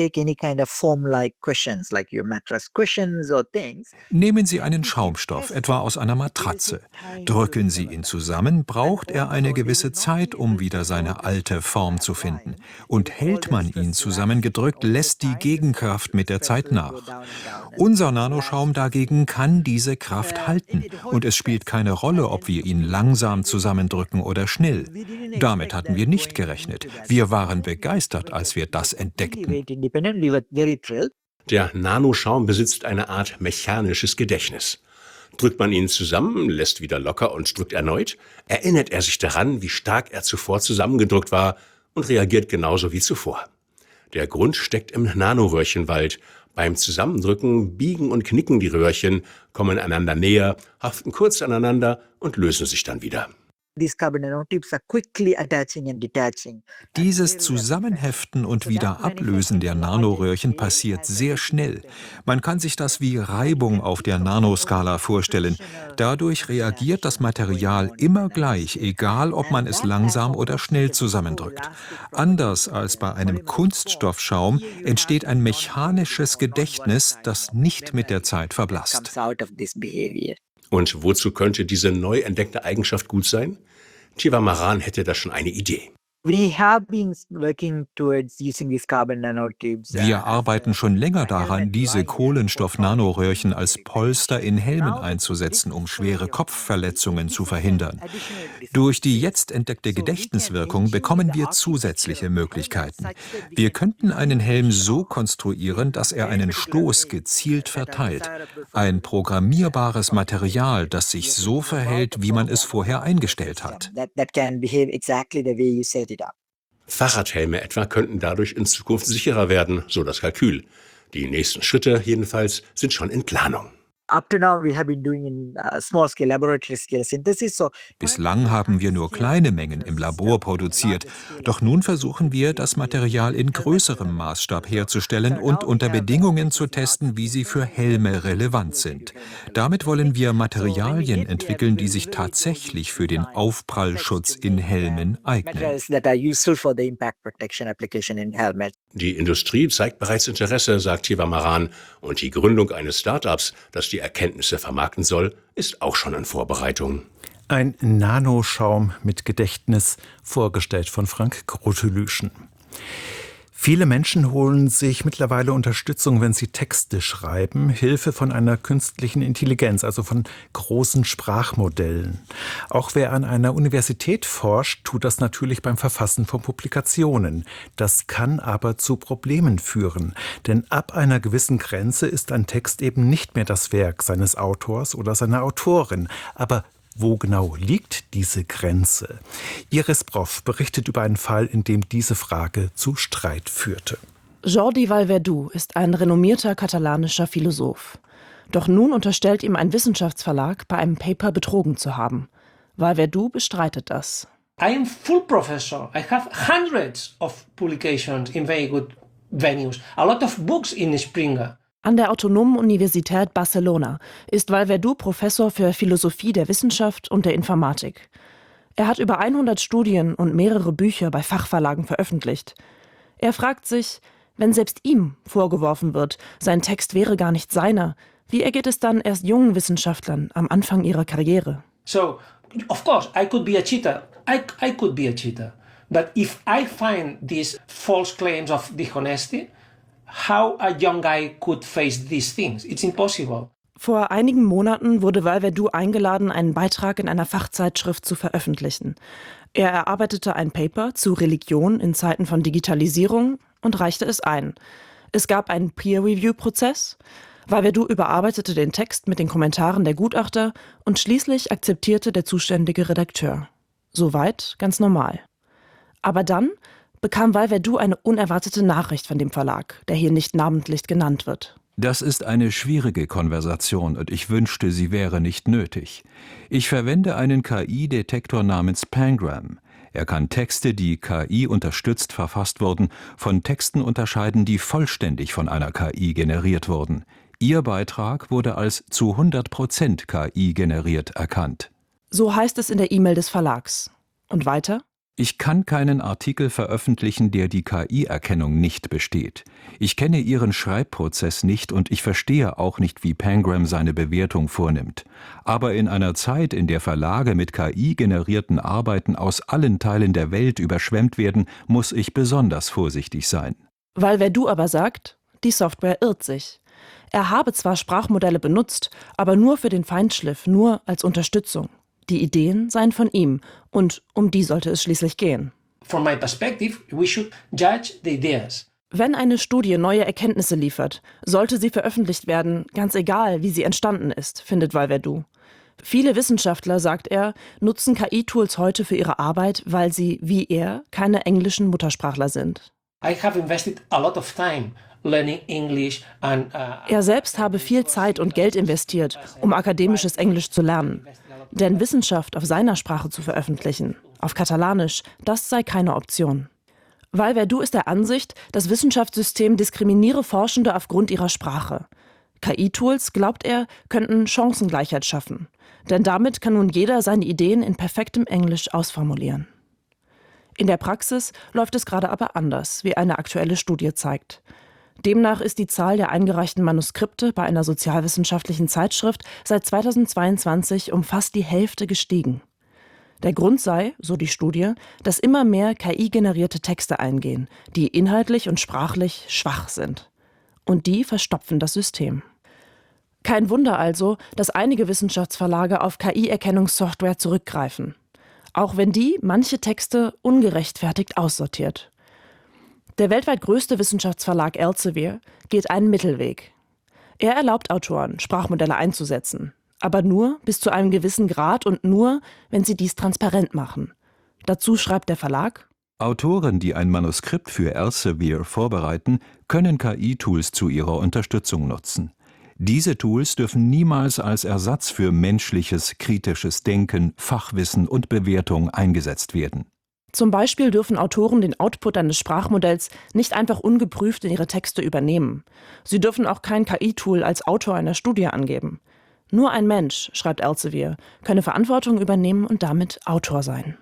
Nehmen Sie einen Schaumstoff, etwa aus einer Matratze. Drücken Sie ihn zusammen, braucht er eine gewisse Zeit, um wieder seine alte Form zu finden. Und hält man ihn zusammengedrückt, lässt die Gegenkraft mit der Zeit nach. Unser Nanoschaum dagegen kann diese Kraft halten. Und es spielt keine Rolle, ob wir ihn langsam zusammendrücken oder schnell. Damit hatten wir nicht gerechnet. Wir waren begeistert, als wir das entdeckten. Der Nanoschaum besitzt eine Art mechanisches Gedächtnis. Drückt man ihn zusammen, lässt wieder locker und drückt erneut, erinnert er sich daran, wie stark er zuvor zusammengedrückt war und reagiert genauso wie zuvor. Der Grund steckt im Nanoröhrchenwald. Beim Zusammendrücken biegen und knicken die Röhrchen, kommen einander näher, haften kurz aneinander und lösen sich dann wieder. Dieses Zusammenheften und wieder Ablösen der Nanoröhrchen passiert sehr schnell. Man kann sich das wie Reibung auf der Nanoskala vorstellen. Dadurch reagiert das Material immer gleich, egal ob man es langsam oder schnell zusammendrückt. Anders als bei einem Kunststoffschaum entsteht ein mechanisches Gedächtnis, das nicht mit der Zeit verblasst. Und wozu könnte diese neu entdeckte Eigenschaft gut sein? Thieva Maran hätte da schon eine Idee. Wir arbeiten schon länger daran, diese Kohlenstoff-Nanoröhrchen als Polster in Helmen einzusetzen, um schwere Kopfverletzungen zu verhindern. Durch die jetzt entdeckte Gedächtniswirkung bekommen wir zusätzliche Möglichkeiten. Wir könnten einen Helm so konstruieren, dass er einen Stoß gezielt verteilt. Ein programmierbares Material, das sich so verhält, wie man es vorher eingestellt hat. Fahrradhelme etwa könnten dadurch in Zukunft sicherer werden, so das Kalkül. Die nächsten Schritte jedenfalls sind schon in Planung. Bislang haben wir nur kleine Mengen im Labor produziert. Doch nun versuchen wir, das Material in größerem Maßstab herzustellen und unter Bedingungen zu testen, wie sie für Helme relevant sind. Damit wollen wir Materialien entwickeln, die sich tatsächlich für den Aufprallschutz in Helmen eignen. Die Industrie zeigt bereits Interesse, sagt Thieva Maran, und die Gründung eines Start-ups, das die Erkenntnisse vermarkten soll, ist auch schon in Vorbereitung. Ein Nanoschaum mit Gedächtnis, vorgestellt von Frank Grotelüschen. Viele Menschen holen sich mittlerweile Unterstützung, wenn sie Texte schreiben, Hilfe von einer künstlichen Intelligenz, also von großen Sprachmodellen. Auch wer an einer Universität forscht, tut das natürlich beim Verfassen von Publikationen. Das kann aber zu Problemen führen, denn ab einer gewissen Grenze ist ein Text eben nicht mehr das Werk seines Autors oder seiner Autorin. Aber wo genau liegt diese Grenze? Iris Broff berichtet über einen Fall, in dem diese Frage zu Streit führte. Jordi Vallverdú ist ein renommierter katalanischer Philosoph. Doch nun unterstellt ihm ein Wissenschaftsverlag, bei einem Paper betrogen zu haben. Vallverdú bestreitet das. I am full professor. I have hundreds of publications in very good venues. A lot of books in Springer. An der Autonomen Universität Barcelona ist Vallverdú Professor für Philosophie der Wissenschaft und der Informatik. Er hat über hundert Studien und mehrere Bücher bei Fachverlagen veröffentlicht. Er fragt sich, wenn selbst ihm vorgeworfen wird, sein Text wäre gar nicht seiner, wie ergeht es dann erst jungen Wissenschaftlern am Anfang ihrer Karriere? So, of course, I could be a cheater. I, I could be a cheater. But if I find these false claims of dishonesty, how a young guy could face these things? It's impossible. Vor einigen Monaten wurde Vallverdú eingeladen, einen Beitrag in einer Fachzeitschrift zu veröffentlichen. Er erarbeitete ein Paper zu Religion in Zeiten von Digitalisierung und reichte es ein. Es gab einen Peer-Review-Prozess. Vallverdú überarbeitete den Text mit den Kommentaren der Gutachter und schließlich akzeptierte der zuständige Redakteur. Soweit ganz normal. Aber dann bekam Vallverdú eine unerwartete Nachricht von dem Verlag, der hier nicht namentlich genannt wird. Das ist eine schwierige Konversation und ich wünschte, sie wäre nicht nötig. Ich verwende einen K I-Detektor namens Pangram. Er kann Texte, die K I unterstützt verfasst wurden, von Texten unterscheiden, die vollständig von einer K I generiert wurden. Ihr Beitrag wurde als zu hundert Prozent K I generiert erkannt. So heißt es in der E-Mail des Verlags. Und weiter? Ich kann keinen Artikel veröffentlichen, der die K I-Erkennung nicht besteht. Ich kenne Ihren Schreibprozess nicht und ich verstehe auch nicht, wie Pangram seine Bewertung vornimmt. Aber in einer Zeit, in der Verlage mit K I-generierten Arbeiten aus allen Teilen der Welt überschwemmt werden, muss ich besonders vorsichtig sein. Vallverdú aber sagt, die Software irrt sich. Er habe zwar Sprachmodelle benutzt, aber nur für den Feinschliff, nur als Unterstützung. Die Ideen seien von ihm und um die sollte es schließlich gehen. From my perspective, we should judge the ideas. Wenn eine Studie neue Erkenntnisse liefert, sollte sie veröffentlicht werden, ganz egal, wie sie entstanden ist, findet Valverdu. Viele Wissenschaftler, sagt er, nutzen K I-Tools heute für ihre Arbeit, weil sie, wie er, keine englischen Muttersprachler sind. I have invested a lot of time learning English and, uh, er selbst habe viel Zeit und Geld investiert, um akademisches Englisch zu lernen. Denn Wissenschaft auf seiner Sprache zu veröffentlichen, auf Katalanisch, das sei keine Option. Valverdu ist der Ansicht, das Wissenschaftssystem diskriminiere Forschende aufgrund ihrer Sprache. K I-Tools, glaubt er, könnten Chancengleichheit schaffen. Denn damit kann nun jeder seine Ideen in perfektem Englisch ausformulieren. In der Praxis läuft es gerade aber anders, wie eine aktuelle Studie zeigt. Demnach ist die Zahl der eingereichten Manuskripte bei einer sozialwissenschaftlichen Zeitschrift seit zweitausendzweiundzwanzig um fast die Hälfte gestiegen. Der Grund sei, so die Studie, dass immer mehr K I-generierte Texte eingehen, die inhaltlich und sprachlich schwach sind. Und die verstopfen das System. Kein Wunder also, dass einige Wissenschaftsverlage auf K I-Erkennungssoftware zurückgreifen. Auch wenn die manche Texte ungerechtfertigt aussortiert. Der weltweit größte Wissenschaftsverlag Elsevier geht einen Mittelweg. Er erlaubt Autoren, Sprachmodelle einzusetzen. Aber nur bis zu einem gewissen Grad und nur, wenn sie dies transparent machen. Dazu schreibt der Verlag: Autoren, die ein Manuskript für Elsevier vorbereiten, können K I-Tools zu ihrer Unterstützung nutzen. Diese Tools dürfen niemals als Ersatz für menschliches, kritisches Denken, Fachwissen und Bewertung eingesetzt werden. Zum Beispiel dürfen Autoren den Output eines Sprachmodells nicht einfach ungeprüft in ihre Texte übernehmen. Sie dürfen auch kein K I-Tool als Autor einer Studie angeben. Nur ein Mensch, schreibt Elsevier, könne Verantwortung übernehmen und damit Autor sein.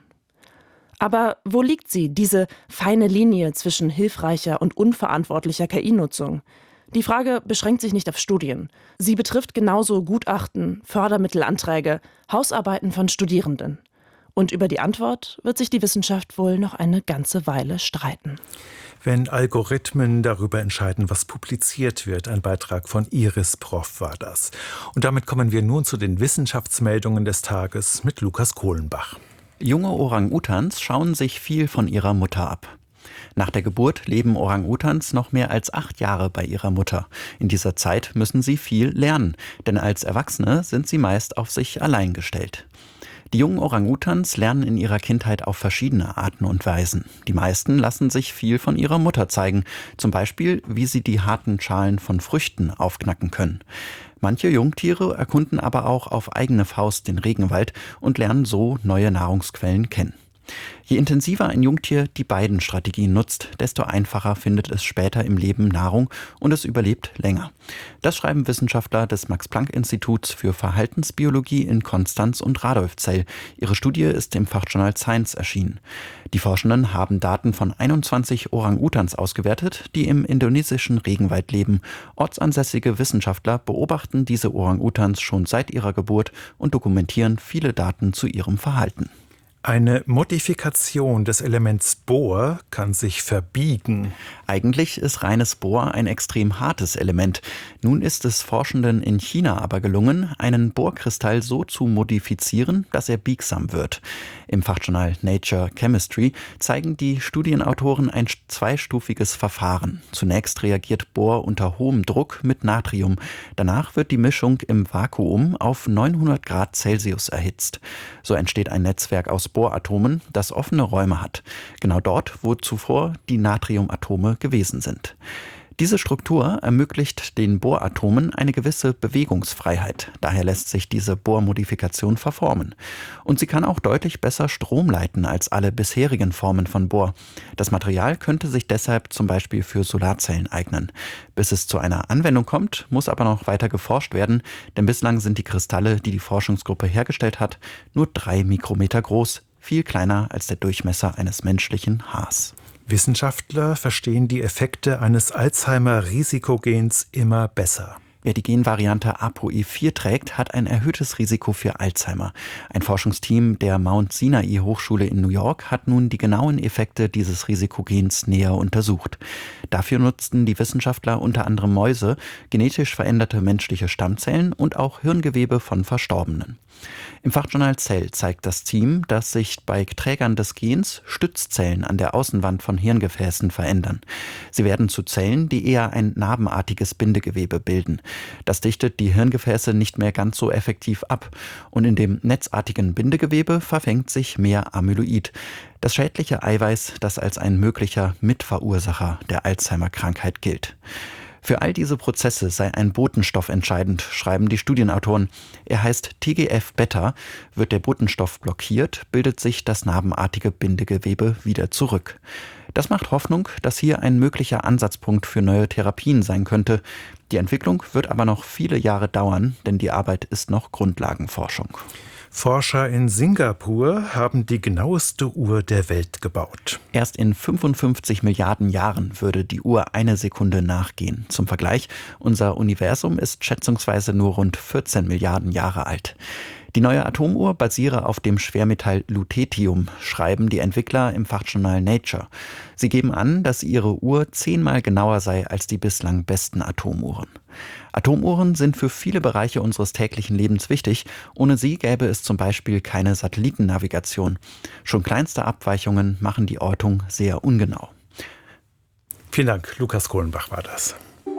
Aber wo liegt sie, diese feine Linie zwischen hilfreicher und unverantwortlicher K I-Nutzung? Die Frage beschränkt sich nicht auf Studien. Sie betrifft genauso Gutachten, Fördermittelanträge, Hausarbeiten von Studierenden. Und über die Antwort wird sich die Wissenschaft wohl noch eine ganze Weile streiten. Wenn Algorithmen darüber entscheiden, was publiziert wird, ein Beitrag von Iris Prof war das. Und damit kommen wir nun zu den Wissenschaftsmeldungen des Tages mit Lukas Kohlenbach. Junge Orang-Utans schauen sich viel von ihrer Mutter ab. Nach der Geburt leben Orang-Utans noch mehr als acht Jahre bei ihrer Mutter. In dieser Zeit müssen sie viel lernen, denn als Erwachsene sind sie meist auf sich allein gestellt. Die jungen Orang-Utans lernen in ihrer Kindheit auf verschiedene Arten und Weisen. Die meisten lassen sich viel von ihrer Mutter zeigen, zum Beispiel, wie sie die harten Schalen von Früchten aufknacken können. Manche Jungtiere erkunden aber auch auf eigene Faust den Regenwald und lernen so neue Nahrungsquellen kennen. Je intensiver ein Jungtier die beiden Strategien nutzt, desto einfacher findet es später im Leben Nahrung und es überlebt länger. Das schreiben Wissenschaftler des Max-Planck-Instituts für Verhaltensbiologie in Konstanz und Radolfzell. Ihre Studie ist im Fachjournal Science erschienen. Die Forschenden haben Daten von einundzwanzig Orang-Utans ausgewertet, die im indonesischen Regenwald leben. Ortsansässige Wissenschaftler beobachten diese Orang-Utans schon seit ihrer Geburt und dokumentieren viele Daten zu ihrem Verhalten. Eine Modifikation des Elements Bohr kann sich verbiegen. Eigentlich ist reines Bohr ein extrem hartes Element. Nun ist es Forschenden in China aber gelungen, einen Bohrkristall so zu modifizieren, dass er biegsam wird. Im Fachjournal Nature Chemistry zeigen die Studienautoren ein zweistufiges Verfahren. Zunächst reagiert Bohr unter hohem Druck mit Natrium. Danach wird die Mischung im Vakuum auf neunhundert Grad Celsius erhitzt. So entsteht ein Netzwerk aus Bohratomen, das offene Räume hat. Genau dort, wo zuvor die Natriumatome gewesen sind. Diese Struktur ermöglicht den Bohratomen eine gewisse Bewegungsfreiheit. Daher lässt sich diese Bohrmodifikation verformen. Und sie kann auch deutlich besser Strom leiten als alle bisherigen Formen von Bohr. Das Material könnte sich deshalb zum Beispiel für Solarzellen eignen. Bis es zu einer Anwendung kommt, muss aber noch weiter geforscht werden, denn bislang sind die Kristalle, die die Forschungsgruppe hergestellt hat, nur drei Mikrometer groß, viel kleiner als der Durchmesser eines menschlichen Haars. Wissenschaftler verstehen die Effekte eines Alzheimer-Risikogens immer besser. Wer die Genvariante A P O E vier trägt, hat ein erhöhtes Risiko für Alzheimer. Ein Forschungsteam der Mount Sinai Hochschule in New York hat nun die genauen Effekte dieses Risikogens näher untersucht. Dafür nutzten die Wissenschaftler unter anderem Mäuse, genetisch veränderte menschliche Stammzellen und auch Hirngewebe von Verstorbenen. Im Fachjournal Cell zeigt das Team, dass sich bei Trägern des Gens Stützzellen an der Außenwand von Hirngefäßen verändern. Sie werden zu Zellen, die eher ein narbenartiges Bindegewebe bilden. Das dichtet die Hirngefäße nicht mehr ganz so effektiv ab. Und in dem netzartigen Bindegewebe verfängt sich mehr Amyloid, das schädliche Eiweiß, das als ein möglicher Mitverursacher der Alzheimer-Krankheit gilt. Für all diese Prozesse sei ein Botenstoff entscheidend, schreiben die Studienautoren. Er heißt T G F Beta. Wird der Botenstoff blockiert, bildet sich das narbenartige Bindegewebe wieder zurück. Das macht Hoffnung, dass hier ein möglicher Ansatzpunkt für neue Therapien sein könnte. Die Entwicklung wird aber noch viele Jahre dauern, denn die Arbeit ist noch Grundlagenforschung. Forscher in Singapur haben die genaueste Uhr der Welt gebaut. Erst in fünfundfünfzig Milliarden Jahren würde die Uhr eine Sekunde nachgehen. Zum Vergleich, unser Universum ist schätzungsweise nur rund vierzehn Milliarden Jahre alt. Die neue Atomuhr basiere auf dem Schwermetall Lutetium, schreiben die Entwickler im Fachjournal Nature. Sie geben an, dass ihre Uhr zehnmal genauer sei als die bislang besten Atomuhren. Atomuhren sind für viele Bereiche unseres täglichen Lebens wichtig. Ohne sie gäbe es zum Beispiel keine Satellitennavigation. Schon kleinste Abweichungen machen die Ortung sehr ungenau. Vielen Dank, Lukas Kohlenbach war das.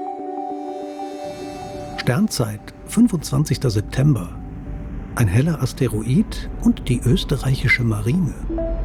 Sternzeit, fünfundzwanzigster September. Ein heller Asteroid und die österreichische Marine.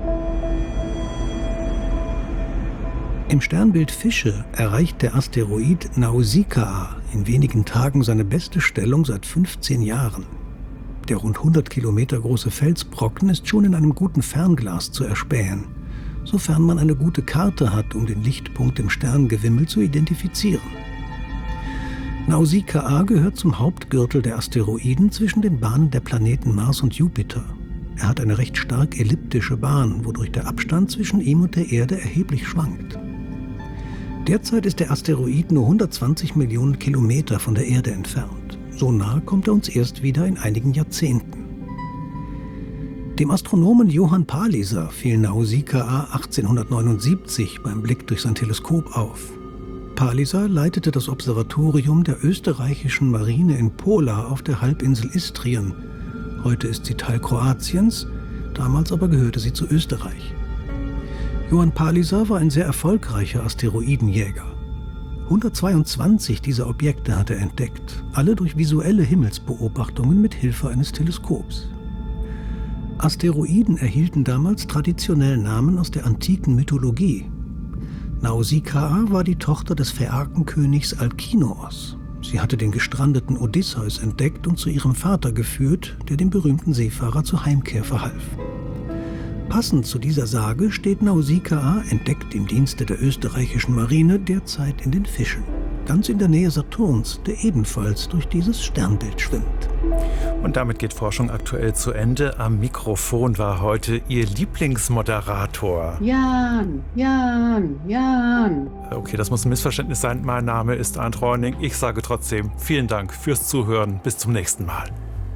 Im Sternbild Fische erreicht der Asteroid Nausikaa in wenigen Tagen seine beste Stellung seit fünfzehn Jahren. Der rund hundert Kilometer große Felsbrocken ist schon in einem guten Fernglas zu erspähen, sofern man eine gute Karte hat, um den Lichtpunkt im Sterngewimmel zu identifizieren. Nausikaa gehört zum Hauptgürtel der Asteroiden zwischen den Bahnen der Planeten Mars und Jupiter. Er hat eine recht stark elliptische Bahn, wodurch der Abstand zwischen ihm und der Erde erheblich schwankt. Derzeit ist der Asteroid nur hundertzwanzig Millionen Kilometer von der Erde entfernt. So nah kommt er uns erst wieder in einigen Jahrzehnten. Dem Astronomen Johann Palliser fiel Nausikaa achtzehnhundertneunundsiebzig beim Blick durch sein Teleskop auf. Palliser leitete das Observatorium der österreichischen Marine in Pola auf der Halbinsel Istrien. Heute ist sie Teil Kroatiens, damals aber gehörte sie zu Österreich. Johann Palliser war ein sehr erfolgreicher Asteroidenjäger. hundertzweiundzwanzig dieser Objekte hat er entdeckt, alle durch visuelle Himmelsbeobachtungen mit Hilfe eines Teleskops. Asteroiden erhielten damals traditionell Namen aus der antiken Mythologie. Nausikaa war die Tochter des Phäakenkönigs Alkinoos. Sie hatte den gestrandeten Odysseus entdeckt und zu ihrem Vater geführt, der dem berühmten Seefahrer zur Heimkehr verhalf. Passend zu dieser Sage steht Nausikaa, entdeckt im Dienste der österreichischen Marine, derzeit in den Fischen, ganz in der Nähe Saturns, der ebenfalls durch dieses Sternbild schwimmt. Und damit geht Forschung aktuell zu Ende. Am Mikrofon war heute Ihr Lieblingsmoderator. Jan, Jan, Jan. Okay, das muss ein Missverständnis sein. Mein Name ist Arndt Reuning. Ich sage trotzdem vielen Dank fürs Zuhören. Bis zum nächsten Mal.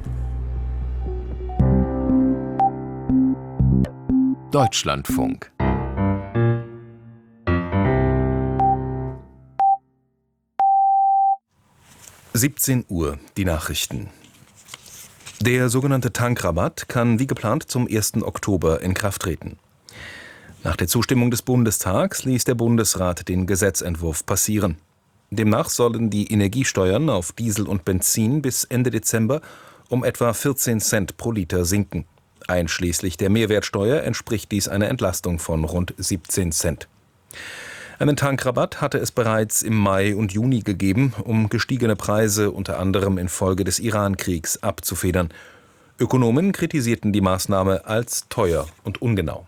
Deutschlandfunk. siebzehn Uhr, die Nachrichten. Der sogenannte Tankrabatt kann wie geplant zum ersten Oktober in Kraft treten. Nach der Zustimmung des Bundestags ließ der Bundesrat den Gesetzentwurf passieren. Demnach sollen die Energiesteuern auf Diesel und Benzin bis Ende Dezember um etwa vierzehn Cent pro Liter sinken. Einschließlich der Mehrwertsteuer entspricht dies einer Entlastung von rund siebzehn Cent. Einen Tankrabatt hatte es bereits im Mai und Juni gegeben, um gestiegene Preise unter anderem infolge des Iran-Kriegs abzufedern. Ökonomen kritisierten die Maßnahme als teuer und ungenau.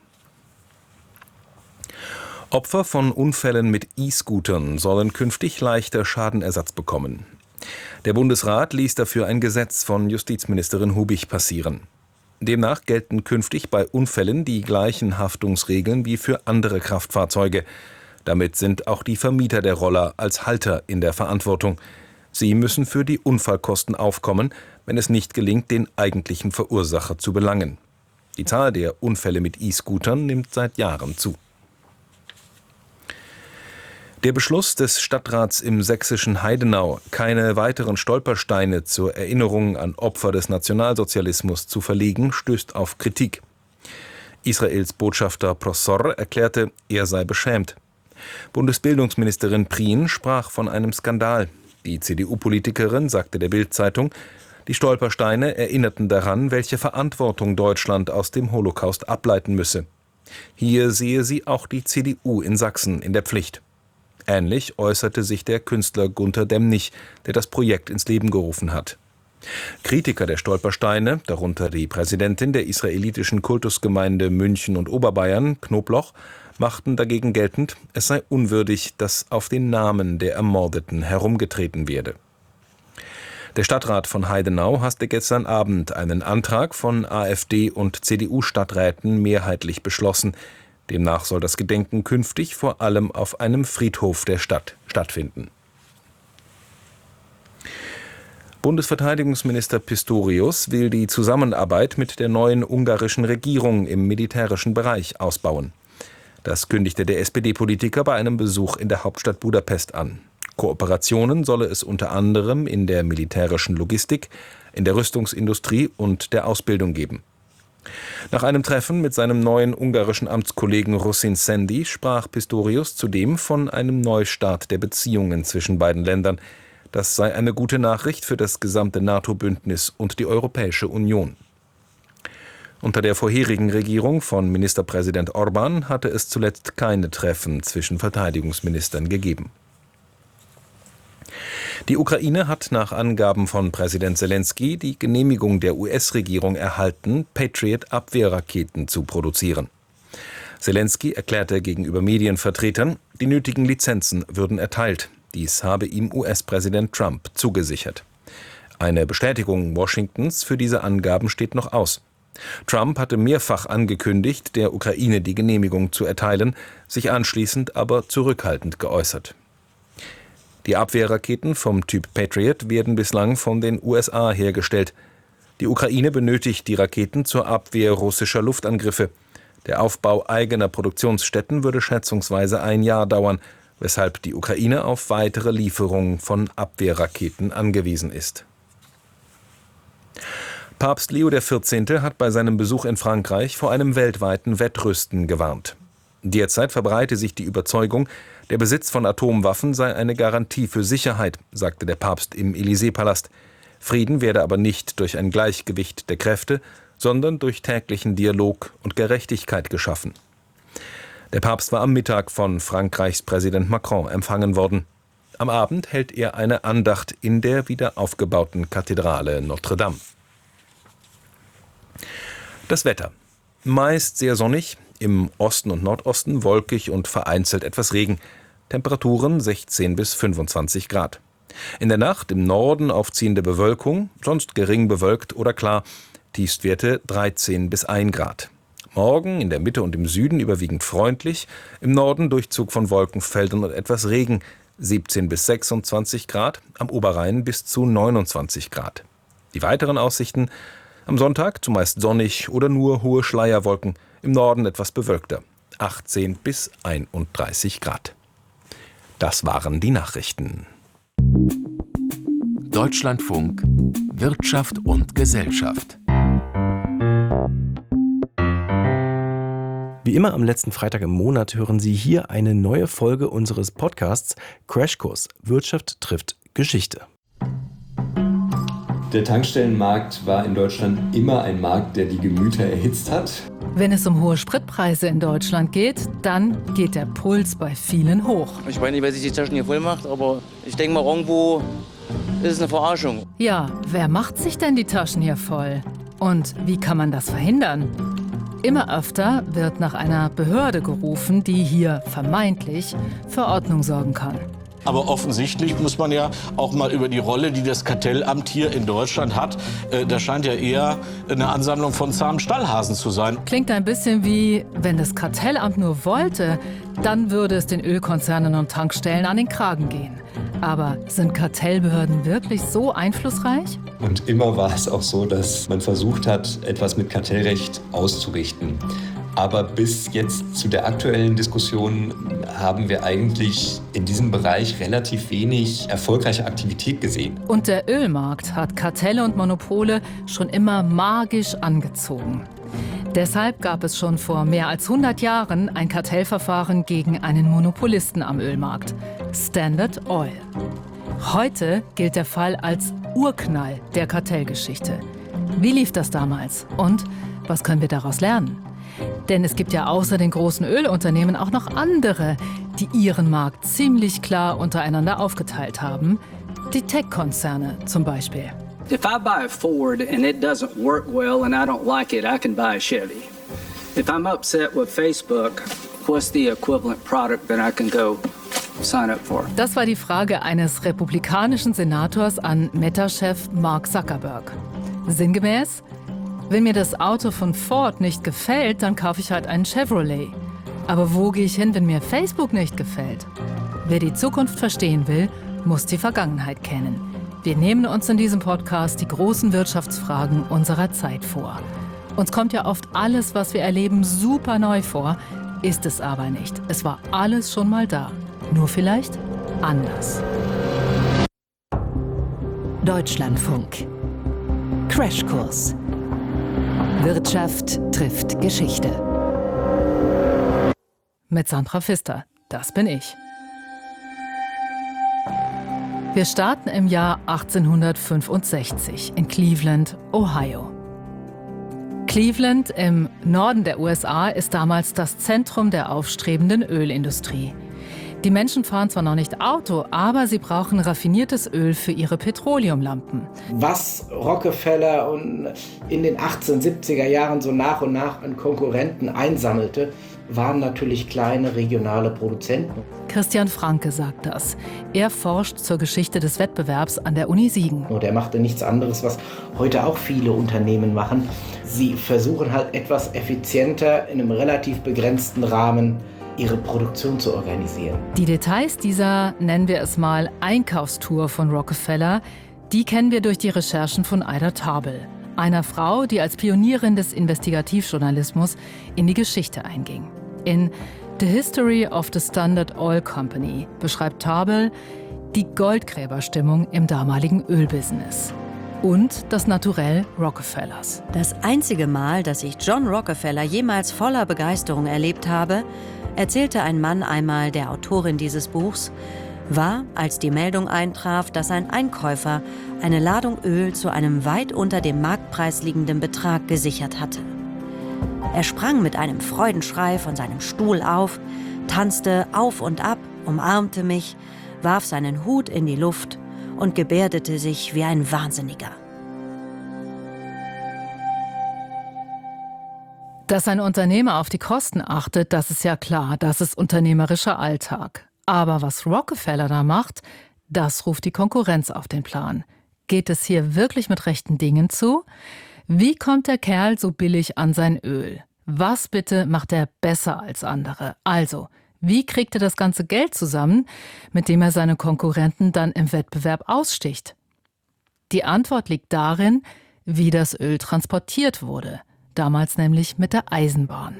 Opfer von Unfällen mit E-Scootern sollen künftig leichter Schadenersatz bekommen. Der Bundesrat ließ dafür ein Gesetz von Justizministerin Hubich passieren. Demnach gelten künftig bei Unfällen die gleichen Haftungsregeln wie für andere Kraftfahrzeuge. Damit sind auch die Vermieter der Roller als Halter in der Verantwortung. Sie müssen für die Unfallkosten aufkommen, wenn es nicht gelingt, den eigentlichen Verursacher zu belangen. Die Zahl der Unfälle mit E-Scootern nimmt seit Jahren zu. Der Beschluss des Stadtrats im sächsischen Heidenau, keine weiteren Stolpersteine zur Erinnerung an Opfer des Nationalsozialismus zu verlegen, stößt auf Kritik. Israels Botschafter Prosor erklärte, er sei beschämt. Bundesbildungsministerin Prien sprach von einem Skandal. Die C D U-Politikerin sagte der Bild-Zeitung, die Stolpersteine erinnerten daran, welche Verantwortung Deutschland aus dem Holocaust ableiten müsse. Hier sehe sie auch die C D U in Sachsen in der Pflicht. Ähnlich äußerte sich der Künstler Gunter Demnig, der das Projekt ins Leben gerufen hat. Kritiker der Stolpersteine, darunter die Präsidentin der israelitischen Kultusgemeinde München und Oberbayern, Knobloch, machten dagegen geltend, es sei unwürdig, dass auf den Namen der Ermordeten herumgetreten werde. Der Stadtrat von Heidenau hasste gestern Abend einen Antrag von AfD- und C D U-Stadträten mehrheitlich beschlossen. Demnach soll das Gedenken künftig vor allem auf einem Friedhof der Stadt stattfinden. Bundesverteidigungsminister Pistorius will die Zusammenarbeit mit der neuen ungarischen Regierung im militärischen Bereich ausbauen. Das kündigte der S P D-Politiker bei einem Besuch in der Hauptstadt Budapest an. Kooperationen solle es unter anderem in der militärischen Logistik, in der Rüstungsindustrie und der Ausbildung geben. Nach einem Treffen mit seinem neuen ungarischen Amtskollegen Rusin Sendi sprach Pistorius zudem von einem Neustart der Beziehungen zwischen beiden Ländern. Das sei eine gute Nachricht für das gesamte NATO-Bündnis und die Europäische Union. Unter der vorherigen Regierung von Ministerpräsident Orbán hatte es zuletzt keine Treffen zwischen Verteidigungsministern gegeben. Die Ukraine hat nach Angaben von Präsident Selenskyj die Genehmigung der U S-Regierung erhalten, Patriot-Abwehrraketen zu produzieren. Selenskyj erklärte gegenüber Medienvertretern, die nötigen Lizenzen würden erteilt. Dies habe ihm U S-Präsident Trump zugesichert. Eine Bestätigung Washingtons für diese Angaben steht noch aus. Trump hatte mehrfach angekündigt, der Ukraine die Genehmigung zu erteilen, sich anschließend aber zurückhaltend geäußert. Die Abwehrraketen vom Typ Patriot werden bislang von den U S A hergestellt. Die Ukraine benötigt die Raketen zur Abwehr russischer Luftangriffe. Der Aufbau eigener Produktionsstätten würde schätzungsweise ein Jahr dauern, weshalb die Ukraine auf weitere Lieferungen von Abwehrraketen angewiesen ist. Papst Leo der Vierzehnte hat bei seinem Besuch in Frankreich vor einem weltweiten Wettrüsten gewarnt. Derzeit verbreite sich die Überzeugung, der Besitz von Atomwaffen sei eine Garantie für Sicherheit, sagte der Papst im Élysée-Palast. Frieden werde aber nicht durch ein Gleichgewicht der Kräfte, sondern durch täglichen Dialog und Gerechtigkeit geschaffen. Der Papst war am Mittag von Frankreichs Präsident Macron empfangen worden. Am Abend hält er eine Andacht in der wieder aufgebauten Kathedrale Notre Dame. Das Wetter. Meist sehr sonnig, im Osten und Nordosten wolkig und vereinzelt etwas Regen. Temperaturen sechzehn bis fünfundzwanzig Grad. In der Nacht im Norden aufziehende Bewölkung, sonst gering bewölkt oder klar. Tiefstwerte dreizehn bis ein Grad. Morgen in der Mitte und im Süden überwiegend freundlich, im Norden Durchzug von Wolkenfeldern und etwas Regen, siebzehn bis sechsundzwanzig Grad, am Oberrhein bis zu neunundzwanzig Grad. Die weiteren Aussichten: am Sonntag zumeist sonnig oder nur hohe Schleierwolken, im Norden etwas bewölkter, achtzehn bis einunddreißig Grad. Das waren die Nachrichten. Deutschlandfunk Wirtschaft und Gesellschaft. Wie immer am letzten Freitag im Monat hören Sie hier eine neue Folge unseres Podcasts Crashkurs Wirtschaft trifft Geschichte. Der Tankstellenmarkt war in Deutschland immer ein Markt, der die Gemüter erhitzt hat. Wenn es um hohe Spritpreise in Deutschland geht, dann geht der Puls bei vielen hoch. Ich weiß nicht, wer sich die Taschen hier voll macht, aber ich denke mal, irgendwo ist es eine Verarschung. Ja, wer macht sich denn die Taschen hier voll? Und wie kann man das verhindern? Immer öfter wird nach einer Behörde gerufen, die hier vermeintlich für Ordnung sorgen kann. Aber offensichtlich muss man ja auch mal über die Rolle, die das Kartellamt hier in Deutschland hat, äh, das scheint ja eher eine Ansammlung von zahmen Stallhasen zu sein. Klingt ein bisschen wie, wenn das Kartellamt nur wollte, dann würde es den Ölkonzernen und Tankstellen an den Kragen gehen. Aber sind Kartellbehörden wirklich so einflussreich? Und immer war es auch so, dass man versucht hat, etwas mit Kartellrecht auszurichten. Aber bis jetzt zu der aktuellen Diskussion haben wir eigentlich in diesem Bereich relativ wenig erfolgreiche Aktivität gesehen. Und der Ölmarkt hat Kartelle und Monopole schon immer magisch angezogen. Deshalb gab es schon vor mehr als hundert Jahren ein Kartellverfahren gegen einen Monopolisten am Ölmarkt, Standard Oil. Heute gilt der Fall als Urknall der Kartellgeschichte. Wie lief das damals und was können wir daraus lernen? Denn es gibt ja außer den großen Ölunternehmen auch noch andere, die ihren Markt ziemlich klar untereinander aufgeteilt haben. Die Tech-Konzerne zum Beispiel. If I buy a Ford and it doesn't work well and I don't like it, I can buy a Chevy. If I'm upset with Facebook, what's the equivalent product that I can go sign up for? Das war die Frage eines republikanischen Senators an Meta-Chef Mark Zuckerberg. Sinngemäß: Wenn mir das Auto von Ford nicht gefällt, dann kaufe ich halt einen Chevrolet. Aber wo gehe ich hin, wenn mir Facebook nicht gefällt? Wer die Zukunft verstehen will, muss die Vergangenheit kennen. Wir nehmen uns in diesem Podcast die großen Wirtschaftsfragen unserer Zeit vor. Uns kommt ja oft alles, was wir erleben, super neu vor, ist es aber nicht. Es war alles schon mal da, nur vielleicht anders. Deutschlandfunk. Crashkurs. Wirtschaft trifft Geschichte. Mit Sandra Pfister, das bin ich. Wir starten im Jahr achtzehnhundertfünfundsechzig in Cleveland, Ohio. Cleveland im Norden der U S A ist damals das Zentrum der aufstrebenden Ölindustrie. Die Menschen fahren zwar noch nicht Auto, aber sie brauchen raffiniertes Öl für ihre Petroleumlampen. Was Rockefeller in den achtzehnhundertsiebziger Jahren so nach und nach an Konkurrenten einsammelte, waren natürlich kleine regionale Produzenten. Christian Franke sagt das. Er forscht zur Geschichte des Wettbewerbs an der Uni Siegen. Und er machte nichts anderes, was heute auch viele Unternehmen machen. Sie versuchen halt etwas effizienter in einem relativ begrenzten Rahmen ihre Produktion zu organisieren. Die Details dieser, nennen wir es mal, Einkaufstour von Rockefeller, die kennen wir durch die Recherchen von Ida Tarbell, einer Frau, die als Pionierin des Investigativjournalismus in die Geschichte einging. In The History of the Standard Oil Company beschreibt Tarbell die Goldgräberstimmung im damaligen Ölbusiness und das Naturell Rockefellers. Das einzige Mal, dass ich John Rockefeller jemals voller Begeisterung erlebt habe, erzählte ein Mann einmal der Autorin dieses Buchs, war, als die Meldung eintraf, dass ein Einkäufer eine Ladung Öl zu einem weit unter dem Marktpreis liegenden Betrag gesichert hatte. Er sprang mit einem Freudenschrei von seinem Stuhl auf, tanzte auf und ab, umarmte mich, warf seinen Hut in die Luft und gebärdete sich wie ein Wahnsinniger. Dass ein Unternehmer auf die Kosten achtet, das ist ja klar, das ist unternehmerischer Alltag. Aber was Rockefeller da macht, das ruft die Konkurrenz auf den Plan. Geht es hier wirklich mit rechten Dingen zu? Wie kommt der Kerl so billig an sein Öl? Was bitte macht er besser als andere? Also, wie kriegt er das ganze Geld zusammen, mit dem er seine Konkurrenten dann im Wettbewerb aussticht? Die Antwort liegt darin, wie das Öl transportiert wurde. Damals nämlich mit der Eisenbahn.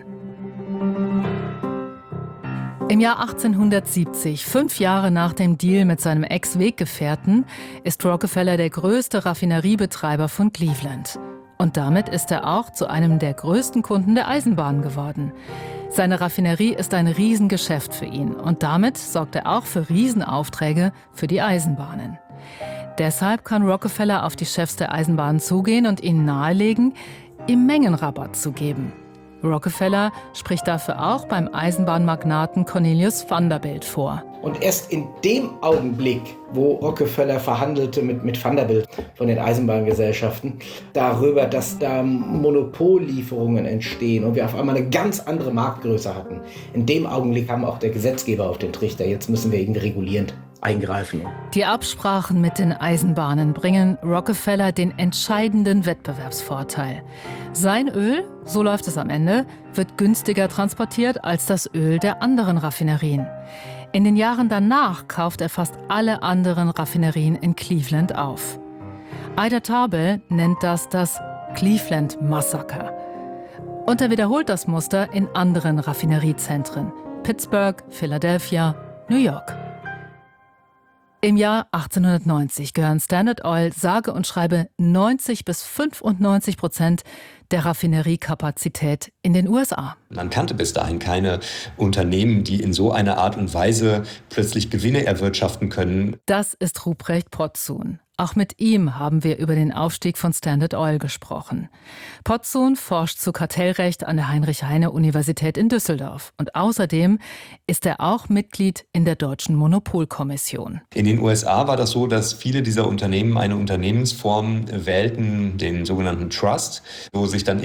Im Jahr achtzehnhundertsiebzig, fünf Jahre nach dem Deal mit seinem Ex-Weggefährten, ist Rockefeller der größte Raffineriebetreiber von Cleveland. Und damit ist er auch zu einem der größten Kunden der Eisenbahn geworden. Seine Raffinerie ist ein Riesengeschäft für ihn und damit sorgt er auch für Riesenaufträge für die Eisenbahnen. Deshalb kann Rockefeller auf die Chefs der Eisenbahnen zugehen und ihnen nahelegen, ihm Mengenrabatt zu geben. Rockefeller spricht dafür auch beim Eisenbahnmagnaten Cornelius Vanderbilt vor. Und erst in dem Augenblick, wo Rockefeller verhandelte mit, mit Vanderbilt von den Eisenbahngesellschaften, darüber, dass da Monopollieferungen entstehen und wir auf einmal eine ganz andere Marktgröße hatten, in dem Augenblick kam auch der Gesetzgeber auf den Trichter. Jetzt müssen wir irgendwie regulierend eingreifen. Die Absprachen mit den Eisenbahnen bringen Rockefeller den entscheidenden Wettbewerbsvorteil. Sein Öl, so läuft es am Ende, wird günstiger transportiert als das Öl der anderen Raffinerien. In den Jahren danach kauft er fast alle anderen Raffinerien in Cleveland auf. Ida Tarbell nennt das das Cleveland Massaker. Und er wiederholt das Muster in anderen Raffineriezentren: Pittsburgh, Philadelphia, New York. Im Jahr achtzehnhundertneunzig gehören Standard Oil sage und schreibe neunzig bis fünfundneunzig Prozent der Raffineriekapazität in den U S A. Man kannte bis dahin keine Unternehmen, die in so einer Art und Weise plötzlich Gewinne erwirtschaften können. Das ist Ruprecht Potzun. Auch mit ihm haben wir über den Aufstieg von Standard Oil gesprochen. Potzun forscht zu Kartellrecht an der Heinrich-Heine-Universität in Düsseldorf. Und außerdem ist er auch Mitglied in der Deutschen Monopolkommission. In den U S A war das so, dass viele dieser Unternehmen eine Unternehmensform wählten, den sogenannten Trust, wo sich dann